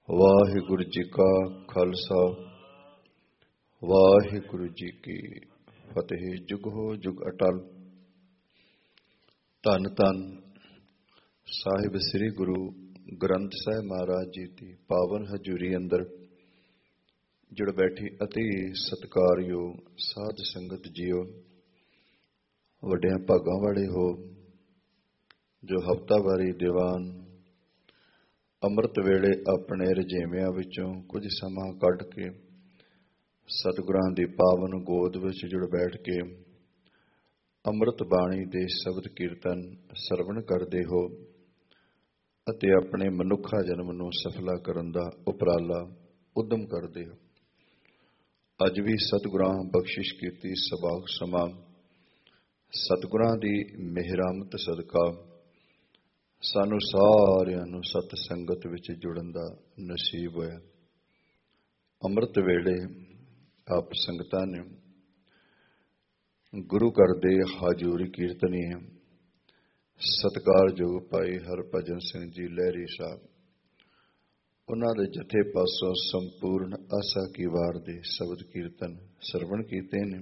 ਵਾਹਿਗੁਰੂ ਜੀ ਕਾ ਖਾਲਸਾ ਵਾਹਿਗੁਰੂ ਜੀ ਕੀ ਫਤਿਹ। ਜੁਗੋ ਜੁਗ ਅਟਲ। ਧੰਨ ਧੰਨ ਸਾਹਿਬ ਸ੍ਰੀ ਗੁਰੂ ਗ੍ਰੰਥ ਸਾਹਿਬ ਮਹਾਰਾਜ ਜੀ ਦੀ ਪਾਵਨ ਹਜ਼ੂਰੀ ਅੰਦਰ ਜੁੜ ਬੈਠੀ ਅਤੀ ਸਤਿਕਾਰਯੋਗ ਸਾਧ ਸੰਗਤ ਜੀਓ, ਵੱਡਿਆਂ ਭਾਗਾਂ ਵਾਲੇ ਹੋ ਜੋ ਹਫ਼ਤਾਵਾਰੀ ਦੀਵਾਨ ਅੰਮ੍ਰਿਤ ਵੇਲੇ ਆਪਣੇ ਰਜੇਵਿਆਂ ਵਿੱਚੋਂ ਕੁਝ ਸਮਾਂ ਕੱਢ ਕੇ ਸਤਿਗੁਰਾਂ ਦੀ ਪਾਵਨ ਗੋਦ ਵਿੱਚ ਜੁੜ ਬੈਠ ਕੇ ਅੰਮ੍ਰਿਤ ਬਾਣੀ ਦੇ ਸ਼ਬਦ ਕੀਰਤਨ ਸਰਵਣ ਕਰਦੇ ਹੋ ਅਤੇ ਆਪਣੇ ਮਨੁੱਖਾ ਜਨਮ ਨੂੰ ਸਫਲਾ ਕਰਨ ਦਾ ਉਪਰਾਲਾ ਉਦਮ ਕਰਦੇ ਹੋ। ਅੱਜ ਵੀ ਸਤਿਗੁਰਾਂ ਬਖਸ਼ਿਸ਼ ਕੀਤੀ ਸਬਾਕ ਸਮਾਂ ਸਤਿਗੁਰਾਂ ਦੀ ਮਿਹਰਮਤ ਸਦਕਾ ਸਾਨੂੰ ਸਾਰਿਆਂ ਨੂੰ ਸਤ ਸੰਗਤ ਵਿੱਚ ਜੁੜਨ ਦਾ ਨਸੀਬ ਹੋਇਆ। ਅੰਮ੍ਰਿਤ ਵੇਲੇ ਆਪ ਸੰਗਤਾਂ ਨੇ ਗੁਰੂ ਘਰ ਦੇ ਹਾਜ਼ੂਰੀ ਕੀਰਤਨੀ ਹੈ ਸਤਿਕਾਰਯੋਗ ਭਾਈ ਹਰਭਜਨ ਸਿੰਘ ਜੀ ਲਹਿਰੀ ਸਾਹਿਬ, ਉਹਨਾਂ ਦੇ ਜਥੇ ਪਾਸੋਂ ਸੰਪੂਰਨ ਆਸਾ ਕੀ ਵਾਰ ਦੇ ਸ਼ਬਦ ਕੀਰਤਨ ਸਰਵਣ ਕੀਤੇ ਨੇ।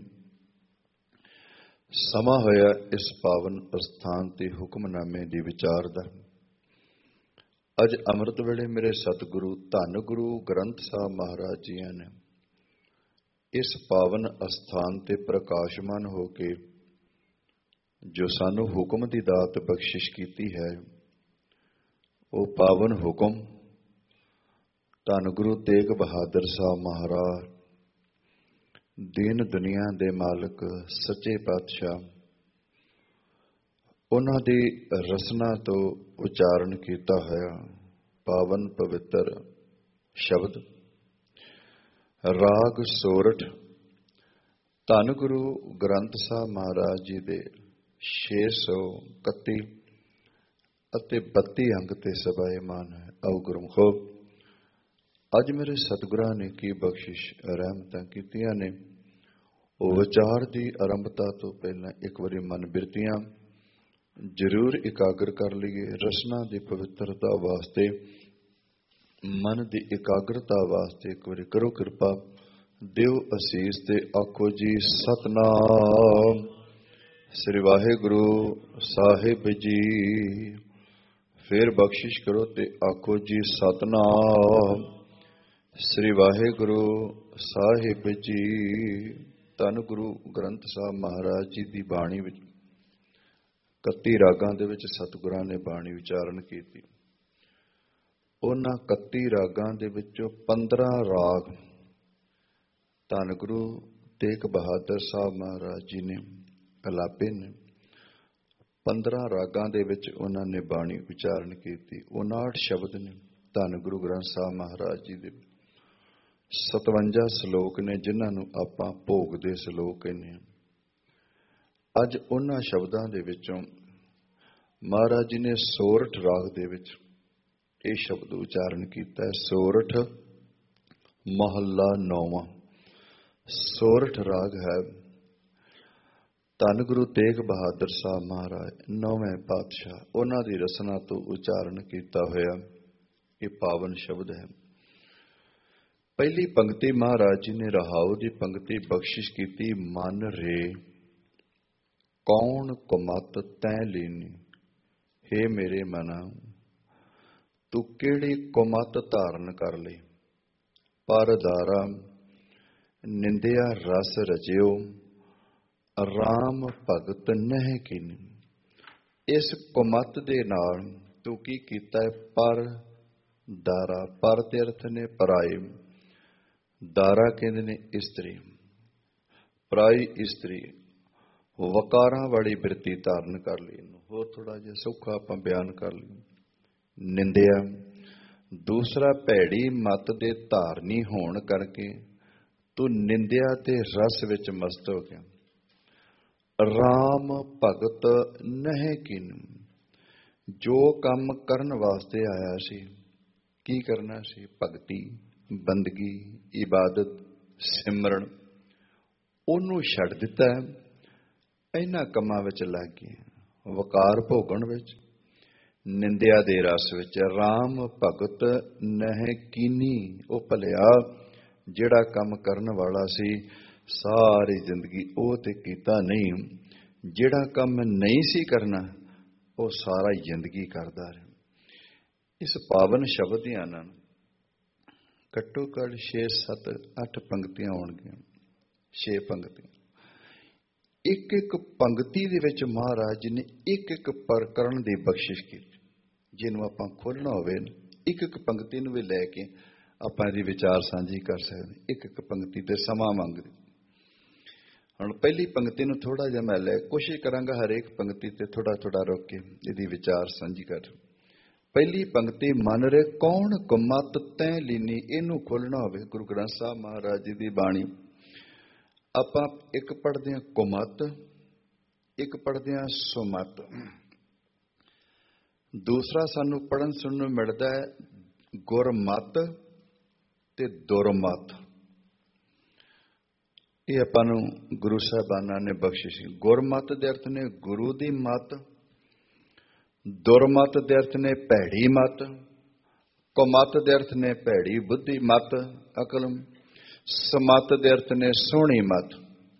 ਸਮਾਂ ਹੋਇਆ ਇਸ ਪਾਵਨ ਅਸਥਾਨ ਤੇ ਹੁਕਮਨਾਮੇ ਦੀ ਵਿਚਾਰ ਦਾ। ਅੱਜ ਅੰਮ੍ਰਿਤ ਵੇਲੇ ਮੇਰੇ ਸਤਿਗੁਰੂ ਧੰਨ ਗੁਰੂ ਗ੍ਰੰਥ ਸਾਹਿਬ ਮਹਾਰਾਜ ਜੀਆਂ ਨੇ ਇਸ ਪਾਵਨ ਅਸਥਾਨ ਤੇ ਪ੍ਰਕਾਸ਼ਮਾਨ ਹੋ ਕੇ ਜੋ ਸਾਨੂੰ ਹੁਕਮ ਦੀ ਦਾਤ ਬਖਸ਼ਿਸ਼ ਕੀਤੀ ਹੈ, ਉਹ ਪਾਵਨ ਹੁਕਮ ਧੰਨ ਗੁਰੂ ਤੇਗ ਬਹਾਦਰ ਸਾਹਿਬ ਮਹਾਰਾਜ, ਦੀਨ ਦੁਨੀਆ ਦੇ ਮਾਲਕ ਸੱਚੇ ਪਾਤਸ਼ਾਹ, ਉਹਨਾਂ ਦੀ ਰਸਨਾ ਤੋਂ ਉਚਾਰਨ ਕੀਤਾ ਹੋਇਆ ਪਾਵਨ ਪਵਿੱਤਰ ਸ਼ਬਦ ਰਾਗ ਸੋਰਠ ਧੰਨ ਗੁਰੂ ਗ੍ਰੰਥ ਸਾਹਿਬ ਮਹਾਰਾਜ ਜੀ ਦੇ 631 ਅਤੇ 32 ਅੰਗ ਤੇ ਸਬਾਏਮਾਨ ਹੈ। ਆਓ ਗੁਰਮੁਖੋ, ਅੱਜ ਮੇਰੇ ਸਤਿਗੁਰਾਂ ਨੇ ਕੀ ਬਖਸ਼ਿਸ਼ ਰਹਿਮਤਾਂ ਕੀਤੀਆਂ ਨੇ, ਉਹ ਵਿਚਾਰ ਦੀ ਆਰੰਭਤਾ ਤੋਂ ਪਹਿਲਾਂ ਇੱਕ ਵਾਰੀ ਮਨ ਬਿਰਤੀਆਂ ਜ਼ਰੂਰ ਇਕਾਗਰ ਕਰ ਲਈਏ। ਰਸਨਾ ਦੀ ਪਵਿੱਤਰਤਾ ਵਾਸਤੇ, ਮਨ ਦੀ ਇਕਾਗਰਤਾ ਵਾਸਤੇ ਇੱਕ ਵਾਰੀ ਕਰੋ ਕਿਰਪਾ, ਦਿਓ ਅਸੀਸ ਤੇ ਆਖੋ ਜੀ ਸਤਨਾਮ ਸ੍ਰੀ ਵਾਹਿਗੁਰੂ ਸਾਹਿਬ ਜੀ। ਫਿਰ ਬਖਸ਼ਿਸ਼ ਕਰੋ ਤੇ ਆਖੋ ਜੀ ਸਤਨਾਮ ਸ੍ਰੀ ਵਾਹਿਗੁਰੂ ਸਾਹਿਬ ਜੀ। ਧੰਨ ਗੁਰੂ ਗ੍ਰੰਥ ਸਾਹਿਬ ਮਹਾਰਾਜ ਜੀ ਦੀ ਬਾਣੀ ਵਿੱਚ 31 ਰਾਗਾਂ ਦੇ ਵਿੱਚ ਸਤਿਗੁਰਾਂ ਨੇ ਬਾਣੀ ਉਚਾਰਨ ਕੀਤੀ। ਉਹਨਾਂ 31 ਰਾਗਾਂ ਦੇ ਵਿੱਚੋਂ 15 ਰਾਗ ਧੰਨ ਗੁਰੂ ਤੇਗ ਬਹਾਦਰ ਸਾਹਿਬ ਮਹਾਰਾਜ ਜੀ ਨੇ ਅਲਾਪੇ ਨੇ। 15 ਰਾਗਾਂ ਦੇ ਵਿੱਚ ਉਹਨਾਂ ਨੇ ਬਾਣੀ ਉਚਾਰਨ ਕੀਤੀ। 59 ਸ਼ਬਦ ਨੇ ਧੰਨ ਗੁਰੂ ਗ੍ਰੰਥ ਸਾਹਿਬ ਮਹਾਰਾਜ ਜੀ ਦੇ। 57 ਸ਼ਲੋਕ ਨੇ ਜਿਨ੍ਹਾਂ ਨੂੰ ਆਪਾਂ ਭੋਗ ਦੇ ਸ਼ਲੋਕ ਕਹਿੰਦੇ ਹਾਂ। ਅੱਜ ਉਹਨਾਂ ਸ਼ਬਦਾਂ ਦੇ ਵਿੱਚੋਂ ਮਹਾਰਾਜ ਜੀ ਨੇ ਸੋਰਠ ਰਾਗ ਦੇ ਵਿੱਚ ਇਹ ਸ਼ਬਦ ਉਚਾਰਨ ਕੀਤਾ ਹੈ। ਸੋਰਠ ਮਹੱਲਾ 9ਵਾਂ। ਸੋਰਠ ਰਾਗ ਹੈ ਧੰਨ ਗੁਰੂ ਤੇਗ ਬਹਾਦਰ ਸਾਹਿਬ ਮਹਾਰਾਜ 9ਵੇਂ ਪਾਤਸ਼ਾਹ, ਉਹਨਾਂ ਦੀ ਰਸਨਾ ਤੋਂ ਉਚਾਰਨ ਕੀਤਾ ਹੋਇਆ ਇਹ ਪਾਵਨ ਸ਼ਬਦ ਹੈ। ਪਹਿਲੀ ਪੰਕਤੀ ਮਹਾਰਾਜ ਜੀ ਨੇ ਰਹਾਉ ਦੀ ਪੰਕਤੀ ਬਖਸ਼ਿਸ਼ ਕੀਤੀ। ਮਨ ਰੇ ਕੌਣ ਕੁਮਤ ਤੈ ਲੀਨੀ, ਹੇ ਮੇਰੇ ਮਨਾ ਤੂੰ ਕਿਹੜੀ ਕੁਮਤ ਧਾਰਨ ਕਰ ਲਈ। ਪਰ ਦਾਰਾ ਨਿੰਦਿਆ ਰਸ ਰਚਿਓ, ਰਾਮ ਭਗਤ ਨਹਿ ਕੀਨੀ। ਇਸ ਕੁਮਤ ਦੇ ਨਾਲ ਤੂੰ ਕੀ ਕੀਤਾ ਹੈ? ਪਰ ਦਾਰਾ, ਪਰ ਤੇ ਅਰਥ ਨੇ ਪਰਾਏ, ਦਾਰਾ ਕਹਿੰਦੇ ਨੇ ਇਸਤਰੀ, ਪਰਾਈ ਇਸਤਰੀ, ਵਕਾਰਾਂ ਵਾਲੀ ਬਿਰਤੀ ਧਾਰਨ ਕਰ ਲਈ। ਇਹਨੂੰ ਹੋਰ ਥੋੜਾ ਜਿਹਾ ਸੌਖਾ ਆਪਾਂ ਬਿਆਨ ਕਰ ਲਈ। ਨਿੰਦਿਆ, ਦੂਸਰਾ ਭੈੜੀ ਮਤ ਦੇ ਧਾਰਨੀ ਹੋਣ ਕਰਕੇ ਤੂੰ ਨਿੰਦਿਆ ਤੇ ਰਸ ਵਿੱਚ ਮਸਤ ਹੋ ਗਿਆ। ਰਾਮ ਭਗਤ ਨਹਿ ਕੀਨੂ, ਜੋ ਕੰਮ ਕਰਨ ਵਾਸਤੇ ਆਇਆ ਸੀ, ਕੀ ਕਰਨਾ ਸੀ? ਭਗਤੀ, ਬੰਦਗੀ, ਇਬਾਦਤ, ਸਿਮਰਨ, ਉਹਨੂੰ ਛੱਡ ਦਿੱਤਾ। ਇਹਨਾਂ ਕੰਮਾਂ ਵਿੱਚ ਲੱਗ ਗਏ, ਵਕਾਰ ਭੋਗਣ ਵਿੱਚ, ਨਿੰਦਿਆ ਦੇ ਰਸ ਵਿੱਚ। ਰਾਮ ਭਗਤ ਨਹਿ ਕੀਨੀ, ਉਹ ਭਲਿਆ ਜਿਹੜਾ ਕੰਮ ਕਰਨ ਵਾਲਾ ਸੀ ਸਾਰੀ ਜ਼ਿੰਦਗੀ ਉਹ ਤੇ ਕੀਤਾ ਨਹੀਂ, ਜਿਹੜਾ ਕੰਮ ਨਹੀਂ ਸੀ ਕਰਨਾ ਉਹ ਸਾਰਾ ਜ਼ਿੰਦਗੀ ਕਰਦਾ ਰਿਹਾ। ਇਸ ਪਾਵਨ ਸ਼ਬਦ ਦੀਆਂ ਨਾਲ ਘੱਟੋ ਘੱਟ 6, 7, 8 ਪੰਕਤੀਆਂ ਆਉਣਗੀਆਂ। 6 ਪੰਕਤੀਆਂ, ਇੱਕ ਇੱਕ ਪੰਕਤੀ ਦੇ ਵਿੱਚ ਮਹਾਰਾਜ ਜੀ ਨੇ ਇੱਕ ਇੱਕ ਪ੍ਰਕਰਨ ਦੀ ਬਖਸ਼ਿਸ਼ ਕੀਤੀ। ਜਿਹਨੂੰ ਆਪਾਂ ਖੋਲ੍ਹਣਾ ਹੋਵੇ ਇੱਕ ਇੱਕ ਪੰਕਤੀ ਨੂੰ ਵੀ ਲੈ ਕੇ ਆਪਾਂ ਇਹਦੀ ਵਿਚਾਰ ਸਾਂਝੀ ਕਰ ਸਕਦੇ। ਇੱਕ ਇੱਕ ਪੰਕਤੀ ਤੇ ਸਮਾਂ ਮੰਗਦੀ। ਹੁਣ ਪਹਿਲੀ ਪੰਕਤੀ ਨੂੰ ਥੋੜਾ ਜਿਹਾ ਮੈਂ ਲੈ ਕੋਸ਼ਿਸ਼ ਕਰਾਂਗਾ ਹਰੇਕ ਪੰਕਤੀ ਤੇ ਥੋੜਾ ਥੋੜਾ ਰੁਕ ਕੇ ਇਹਦੀ ਵਿਚਾਰ ਸਾਂਝੀ ਕਰ। ਪਹਿਲੀ ਪੰਕਤੀ, ਮਨ ਰੇ ਕੌਣ ਕੁਮਤ ਤੈ ਲੀਨੀ। ਇਹਨੂੰ ਖੋਲ੍ਹਣਾ ਹੋਵੇ ਗੁਰੂ ਗ੍ਰੰਥ ਸਾਹਿਬ ਮਹਾਰਾਜ ਜੀ ਦੀ ਬਾਣੀ, ਆਪਾਂ ਇੱਕ ਪੜ੍ਹਦੇ ਹਾਂ ਕੁਮਤ, ਇੱਕ ਪੜ੍ਹਦੇ ਹਾਂ ਸੁਮਤ। ਦੂਸਰਾ ਸਾਨੂੰ ਪੜ੍ਹਨ ਸੁਣਨ ਨੂੰ ਮਿਲਦਾ ਹੈ ਗੁਰਮਤ ਤੇ ਦੁਰਮਤ। ਇਹ ਆਪਾਂ ਨੂੰ ਗੁਰੂ ਸਾਹਿਬਾਨਾਂ ਨੇ ਬਖਸ਼ਿਸ਼। ਗੁਰਮਤ ਦੇ ਅਰਥ ਨੇ ਗੁਰੂ ਦੀ ਮਤ, ਦੁਰਮਤ ਦੇ ਅਰਥ ਨੇ ਭੈੜੀ ਮਤ, ਕੁਮਤ ਦੇ ਅਰਥ ਨੇ ਭੈੜੀ ਬੁੱਧੀ ਮਤ ਅਕਲ, ਸਮਤ ਦੇ ਅਰਥ ਨੇ ਸੋਹਣੀ ਮਤ।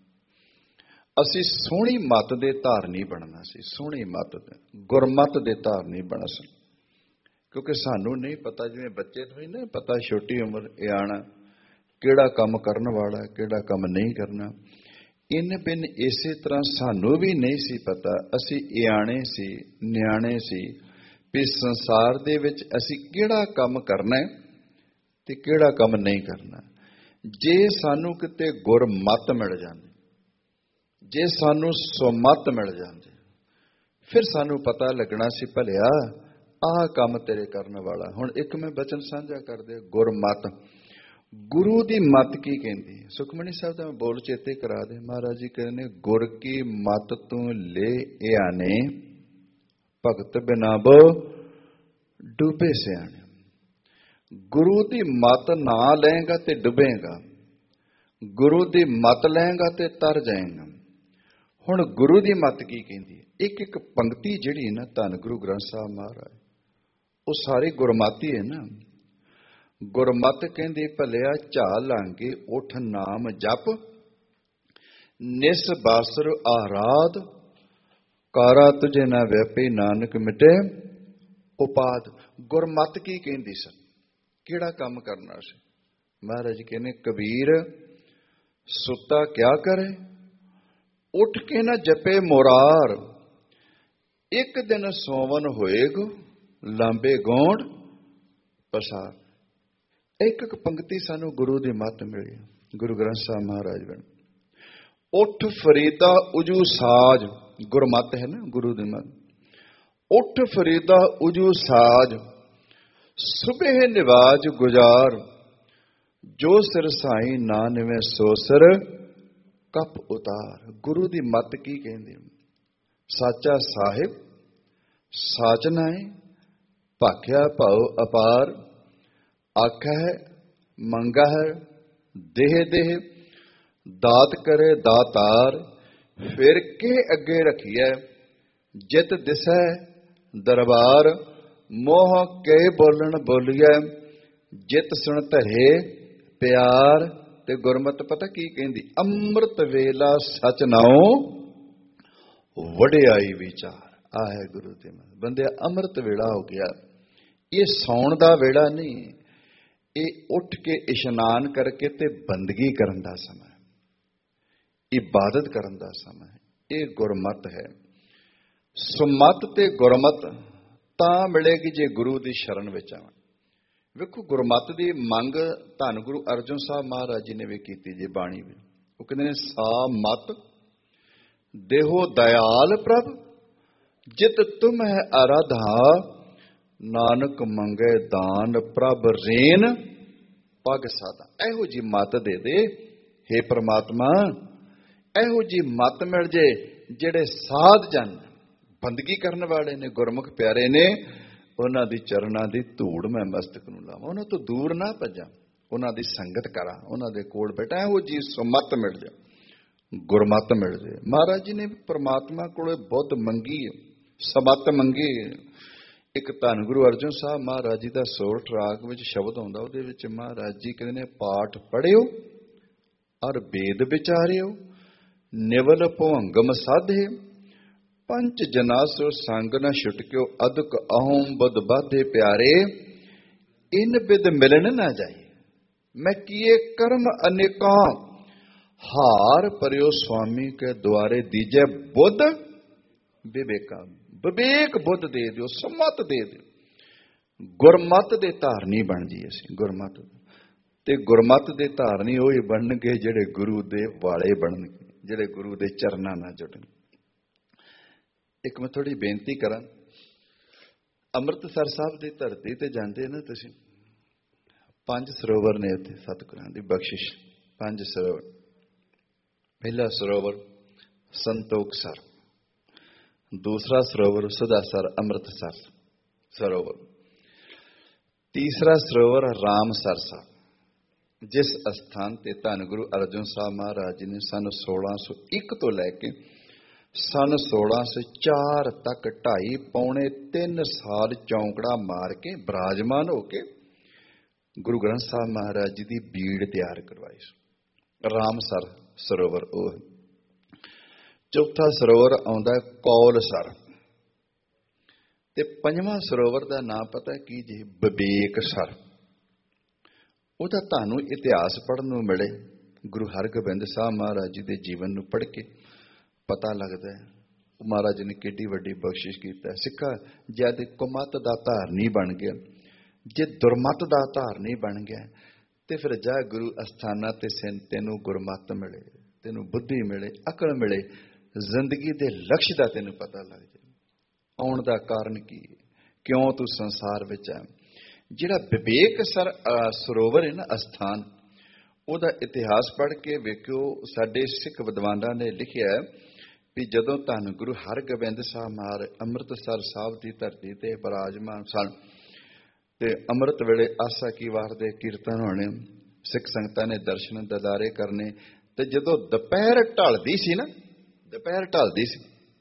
ਅਸੀਂ ਸੋਹਣੀ ਮਤ ਦੇ ਧਾਰਨੀ ਬਣਨਾ ਸੀ, ਸੋਹਣੀ ਮਤ ਦੇ, ਗੁਰਮਤ ਦੇ ਧਾਰਨੀ ਬਣਾ ਸੀ। ਕਿਉਂਕਿ ਸਾਨੂੰ ਨਹੀਂ ਪਤਾ, ਜਿਵੇਂ ਬੱਚੇ ਤੋਂ ਹੀ ਨਾ ਪਤਾ ਛੋਟੀ ਉਮਰ ਆਣਾ ਕਿਹੜਾ ਕੰਮ ਕਰਨ ਵਾਲਾ ਕਿਹੜਾ ਕੰਮ ਨਹੀਂ ਕਰਨਾ। ਇਨ ਬਿਨ ਇਸੇ ਤਰ੍ਹਾਂ ਸਾਨੂੰ ਵੀ ਨਹੀਂ ਸੀ ਪਤਾ, ਅਸੀਂ ਇਆਣੇ ਸੀ, ਨਿਆਣੇ ਸੀ ਵੀ ਸੰਸਾਰ ਦੇ ਵਿੱਚ ਅਸੀਂ ਕਿਹੜਾ ਕੰਮ ਕਰਨਾ ਤੇ ਕਿਹੜਾ ਕੰਮ ਨਹੀਂ ਕਰਨਾ। ਜੇ ਸਾਨੂੰ ਕਿਤੇ ਗੁਰਮਤ ਮਿਲ ਜਾਂਦੀ, ਜੇ ਸਾਨੂੰ ਸੁਮਤ ਮਿਲ ਜਾਂਦੀ, ਫਿਰ ਸਾਨੂੰ ਪਤਾ ਲੱਗਣਾ ਸੀ ਭਲਿਆ ਆਹ ਕੰਮ ਤੇਰੇ ਕਰਨ ਵਾਲਾ। ਹੁਣ ਇੱਕ ਮੈਂ ਬਚਨ ਸਾਂਝਾ ਕਰਦੇ, ਗੁਰਮਤ, ਗੁਰੂ ਦੀ ਮਤ ਕੀ ਕਹਿੰਦੀ ਹੈ। ਸੁਖਮਨੀ ਸਾਹਿਬ ਦਾ ਬੋਲ ਚੇਤੇ ਕਰਾ ਦੇ। ਮਹਾਰਾਜ ਜੀ ਕਹਿੰਦੇ ਗੁਰ ਕੀ ਮਤ ਤੂੰ ਲੈ ਆਨੇ, ਭਗਤ ਬਿਨਾ ਬੋ ਡੁੱਬੇ ਸਿਆਣੇ। ਗੁਰੂ ਦੀ ਮਤ ਨਾ ਲਏਗਾ ਤੇ ਡੁੱਬੇਗਾ, ਗੁਰੂ ਦੀ ਮਤ ਲਏਗਾ ਤੇ ਤਰ ਜਾਏਗਾ। ਹੁਣ ਗੁਰੂ ਦੀ ਮਤ ਕੀ ਕਹਿੰਦੀ ਹੈ? ਇੱਕ ਇੱਕ ਪੰਕਤੀ ਜਿਹੜੀ ਨਾ ਧੰਨ ਗੁਰੂ ਗ੍ਰੰਥ ਸਾਹਿਬ ਮਹਾਰਾਜ, ਉਹ ਸਾਰੀ ਗੁਰਮਤਿ ਹੈ ਨਾ। ਗੁਰਮਤ ਕਹਿੰਦੇ ਭਲਿਆ ਝਾਲ ਲਾਂਗੇ ਉਠ ਨਾਮ ਜਪ, ਨਿਸ ਬਾਸਰ ਆਰਾਧ, ਕਾਰਾ ਤੁਝੇ ਨਾ ਵਿਆਪੀ ਨਾਨਕ ਮਿਟੇ ਉਪਾਦ। ਗੁਰਮਤ ਕੀ ਕਹਿੰਦੀ ਸਨ? ਕਿਹੜਾ ਕੰਮ ਕਰਨਾ ਸੀ? ਮਹਾਰਾਜ ਕਹਿੰਦੇ ਕਬੀਰ ਸੁੱਤਾ ਕਿਆ ਕਰੇ, ਉੱਠ ਕੇ ਨਾ ਜਪੇ ਮੁਰਾਰ, ਇੱਕ ਦਿਨ ਸੋਵਨ ਹੋਏਗੋ ਲਾਂਬੇ ਗੌਂਡ ਪਸਾਰ। ਇੱਕ ਇੱਕ ਪੰਕਤੀ ਸਾਨੂੰ ਗੁਰੂ ਦੀ ਮੱਤ ਮਿਲੀ। ਗੁਰੂ ਗ੍ਰੰਥ ਸਾਹਿਬ ਮਹਾਰਾਜ ਬਣ ਉੱਠ ਫਰੀਦਾ ਉਜੂ ਸਾਜ, ਗੁਰਮਤ ਹੈ ਨਾ ਗੁਰੂ ਦੀ ਮੱਤ। ਉੱਠ ਫਰੀਦਾ ਉਜੂ ਸਾਜ, ਸੁਬਹ ਨਿਵਾਜ ਗੁਜ਼ਾਰ, ਜੋ ਸਿਰ ਸਾਈ ਨਾ ਨਿਵੇਂ ਸੋ ਸਿਰ ਕੱਪ ਉਤਾਰ। ਗੁਰੂ ਦੀ ਮੱਤ ਕੀ ਕਹਿੰਦੇ? ਸਾਚਾ ਸਾਹਿਬ ਸਾਚ ਨਾਏ, ਭਾਖਿਆ ਭਾਉ ਅਪਾਰ, ਆਖਾ ਹੈ ਮੰਗਾ ਹੈ ਦੇਹ ਦੇਹ, ਦਾਤ ਕਰੇ ਦਾਤਾਰ, ਫਿਰ ਕੇ ਅੱਗੇ ਰੱਖੀਐ ਜਿਤ ਦਿਸੈ ਦਰਬਾਰ, ਮੋਹ ਕੇ ਬੋਲਣ ਬੋਲੀਐ ਜਿਤ ਸੁਣ ਧਰੇ ਪਿਆਰ। ਤੇ ਗੁਰਮਤ ਪਤਾ ਕੀ ਕਹਿੰਦੀ? ਅੰਮ੍ਰਿਤ ਵੇਲਾ ਸਚ ਨਾਉ ਵਡਿਆਈ ਵਿਚਾਰ। ਆ ਹੈ ਗੁਰੂ ਦੇ ਮਨ ਬੰਦਿਆ, ਅੰਮ੍ਰਿਤ ਵੇਲਾ ਹੋ ਗਿਆ। ਇਹ ਸੌਣ ਦਾ ਵੇਲਾ ਨਹੀਂ, ਇਹ ਉੱਠ ਕੇ ਇਸ਼ਨਾਨ ਕਰਕੇ ਤੇ ਬੰਦਗੀ ਕਰਨ ਦਾ ਸਮਾਂ, ਇਬਾਦਤ ਕਰਨ ਦਾ ਸਮਾਂ। ਇਹ ਗੁਰਮਤ ਹੈ। ਸੁਮਤ ਤੇ ਗੁਰਮਤ ਤਾਂ ਮਿਲੇਗੀ ਜੇ ਗੁਰੂ ਦੀ ਸ਼ਰਨ ਵਿੱਚ ਆਵਾਂ। ਵੇਖੋ ਗੁਰਮਤ ਦੀ ਮੰਗ ਧੰਨ ਗੁਰੂ ਅਰਜਨ ਸਾਹਿਬ ਮਹਾਰਾਜ ਜੀ ਨੇ ਵੀ ਕੀਤੀ ਜੇ ਬਾਣੀ ਵਿੱਚ। ਉਹ ਕਹਿੰਦੇ ਨੇ ਸਾ ਮਤ ਦੇਹੋ ਦਇਆਲ ਪ੍ਰਭ, ਜਿਤ ਤੁਮ ਹੈ ਅਰਾਧਾ, ਨਾਨਕ ਮੰਗੇ ਦਾਨ ਪ੍ਰਭ ਰੇਨ ਪਗ ਸਾਦਾ। ਇਹੋ ਜੀ ਮਤ ਦੇ ਦੇ ਹੇ ਪ੍ਰਮਾਤਮਾ, ਇਹੋ ਜੀ ਮਤ ਮਿਲ ਜੇ ਜਿਹੜੇ ਸਾਧ ਜਨ ਬੰਦਗੀ ਕਰਨ ਵਾਲੇ ਨੇ, ਗੁਰਮੁਖ ਪਿਆਰੇ ਨੇ, ਉਹਨਾਂ ਦੀ ਚਰਨਾਂ ਦੀ ਧੂੜ ਮੈਂ ਮਸਤਕ ਨੂੰ ਲਾਵਾਂ, ਉਹਨਾਂ ਤੋਂ ਦੂਰ ਨਾ ਭੱਜਾਂ, ਉਹਨਾਂ ਦੀ ਸੰਗਤ ਕਰਾਂ, ਉਹਨਾਂ ਦੇ ਕੋਲ ਬੈਠਾ। ਇਹੋ ਜੀ ਸੁਮਤ ਮਿਲ ਜਾ, ਗੁਰਮਤ ਮਿਲ ਜੇ। ਮਹਾਰਾਜ ਜੀ ਨੇ ਪ੍ਰਮਾਤਮਾ ਕੋਲ ਬੁੱਧ ਮੰਗੀ, ਸਮਤ ਮੰਗੀ। ਇੱਕ ਧੰਨ ਗੁਰੂ ਅਰਜਨ ਸਾਹਿਬ ਮਹਾਰਾਜ ਜੀ ਦਾ ਸੋਰਠ ਰਾਗ ਵਿੱਚ ਸ਼ਬਦ ਆਉਂਦਾ, ਉਹਦੇ ਵਿੱਚ ਮਹਾਰਾਜ ਜੀ ਕਹਿੰਦੇ ਨੇ, ਪਾਠ ਪੜ੍ਹਿਓ ਔਰ ਵੇਦ ਵਿਚਾਰਿਓ, ਨਿਵਲ ਭਵੰਗਮ ਸਾਧੇ, ਪੰਚ ਜਨਾ ਸੋ ਸੰਗ ਨ ਛੁਟਕਿਓ, ਅਦਕ ਅਹੋਂ ਬਦ ਬਾਧੇ ਪਿਆਰੇ, ਇਨ ਬਿਦ ਮਿਲਣ ਨਾ ਜਾਏ, ਮੈਂ ਕੀਏ ਕਰਮ ਅਨੇਕਾਂ, ਹਾਰ ਪਰਿਓ ਸੁਆਮੀ ਕੇ ਦੁਆਰੇ, ਦੀਜੈ ਬੁੱਧ ਵਿਵੇਕਾਂ, ਵਿਵੇਕ ਬੁੱਧ ਦੇ ਦਿਓ, ਸਮਤ ਦੇ ਦਿਓ। ਗੁਰਮਤ ਦੇ ਧਾਰਨੀ ਬਣ ਜੀ ਅਸੀਂ, ਗੁਰਮਤ ਤੇ ਗੁਰਮਤ ਦੇ ਧਾਰਨੀ ਉਹ ਹੀ ਬਣਨਗੇ ਜਿਹੜੇ ਗੁਰੂ ਦੇ ਵਾਲੇ ਬਣਨਗੇ, ਜਿਹੜੇ ਗੁਰੂ ਦੇ ਚਰਨਾਂ ਨਾਲ ਜੁੜਨ। ਇੱਕ ਮੈਂ ਥੋੜੀ ਬੇਨਤੀ ਕਰਾਂ, ਅੰਮ੍ਰਿਤਸਰ ਸਾਹਿਬ ਦੀ ਧਰਤੀ ਤੇ ਜਾਂਦੇ ਨਾ ਤੁਸੀਂ, 5 ਸਰੋਵਰ ਨੇ ਉੱਥੇ ਸਤਿਗੁਰਾਂ ਦੀ ਬਖਸ਼ਿਸ਼, 5 ਸਰੋਵਰ। ਪਹਿਲਾ ਸਰੋਵਰ ਸੰਤੋਖ ਸਰ, ਦੂਸਰਾ ਸਰੋਵਰ ਸੁਦਾਸਰ ਅੰਮ੍ਰਿਤਸਰ ਸਰੋਵਰ, ਤੀਸਰਾ ਸਰੋਵਰ ਰਾਮਸਰ ਸਾਹਿਬ, ਜਿਸ ਅਸਥਾਨ ਤੇ ਧੰਨ ਗੁਰੂ ਅਰਜਨ ਸਾਹਿਬ ਮਹਾਰਾਜ ਜੀ ਨੇ ਸਨ 1601 ਤੋਂ ਲੈ ਕੇ ਸਨ 1604 ਤੱਕ 2.5 ਪੌਣੇ 3 ਸਾਲ ਚੌਂਕੜਾ ਮਾਰ ਕੇ ਬਿਰਾਜਮਾਨ ਹੋ ਕੇ ਗੁਰੂ ਗ੍ਰੰਥ ਸਾਹਿਬ ਮਹਾਰਾਜ ਜੀ ਦੀ ਬੀੜ ਤਿਆਰ ਕਰਵਾਈ। ਰਾਮਸਰ ਸਰੋਵਰ ਉਹ। ਚੌਥਾ ਸਰੋਵਰ ਆਉਂਦਾ ਕੌਲਸਰ, ਤੇ ਪੰਜਵਾਂ ਸਰੋਵਰ ਦਾ ਨਾਮ ਪਤਾ ਕੀ ਜੀ? ਵਿਵੇਕਸਰ। ਉਹਦਾ ਤੁਹਾਨੂੰ ਇਤਿਹਾਸ ਪੜ੍ਹਨ ਨੂੰ ਮਿਲੇ, ਗੁਰੂ ਹਰਗੋਬਿੰਦ ਸਾਹਿਬ ਮਹਾਰਾਜ ਜੀ ਦੇ ਜੀਵਨ ਨੂੰ ਪੜ੍ਹ ਕੇ ਪਤਾ ਲੱਗਦਾ ਹੈ ਮਹਾਰਾਜ ਨੇ ਕਿੱਡੀ ਵੱਡੀ ਬਖਸ਼ਿਸ਼ ਕੀਤਾ। ਸਿੱਖਾ ਜਦ ਕੁਮਤ ਦਾ ਧਾਰਨੀ ਬਣ ਗਿਆ, ਜੇ ਦੁਰਮਤ ਦਾ ਧਾਰਨੀ ਬਣ ਗਿਆ, ਤੇ ਫਿਰ ਜਾ ਗੁਰੂ ਅਸਥਾਨਾਂ ਤੇ ਤੈਨੂੰ ਗੁਰਮਤ ਮਿਲੇ, ਤੈਨੂੰ ਬੁੱਧੀ ਮਿਲੇ, ਅਕਲ ਮਿਲੇ, ਜ਼ਿੰਦਗੀ ਦੇ ਲਕਸ਼ ਦਾ ਤੈਨੂੰ ਪਤਾ ਲੱਗ ਜਾਏ, ਆਉਣ ਦਾ ਕਾਰਨ ਕੀ ਹੈ, ਕਿਉਂ ਤੂੰ ਸੰਸਾਰ ਵਿੱਚ ਆ। ਜਿਹੜਾ ਵਿਵੇਕ ਸਰੋਵਰ ਹੈ ਨਾ ਅਸਥਾਨ, ਉਹਦਾ ਇਤਿਹਾਸ ਪੜ੍ਹ ਕੇ ਵੇਖਿਓ। ਸਾਡੇ ਸਿੱਖ ਵਿਦਵਾਨਾਂ ਨੇ ਲਿਖਿਆ ਵੀ ਜਦੋਂ ਧੰਨ ਗੁਰੂ ਹਰਗੋਬਿੰਦ ਸਾਹਿਬ ਮਹਾਰਾਜ ਅੰਮ੍ਰਿਤਸਰ ਸਾਹਿਬ ਦੀ ਧਰਤੀ ਤੇ ਬਿਰਾਜਮਾਨ ਸਨ, ਤੇ ਅੰਮ੍ਰਿਤ ਵੇਲੇ ਆਸਾ ਕੀ ਵਾਰ ਦੇ ਕੀਰਤਨ ਹੋਣੇ, ਸਿੱਖ ਸੰਗਤਾਂ ਨੇ ਦਰਸ਼ਨ ਦਿਦਾਰੇ ਕਰਨੇ, ਤੇ ਜਦੋਂ ਦੁਪਹਿਰ ਢਲਦੀ ਸੀ ਨਾ, ਦੁਪਹਿਰ ਢਲਦੀ ਸੀ,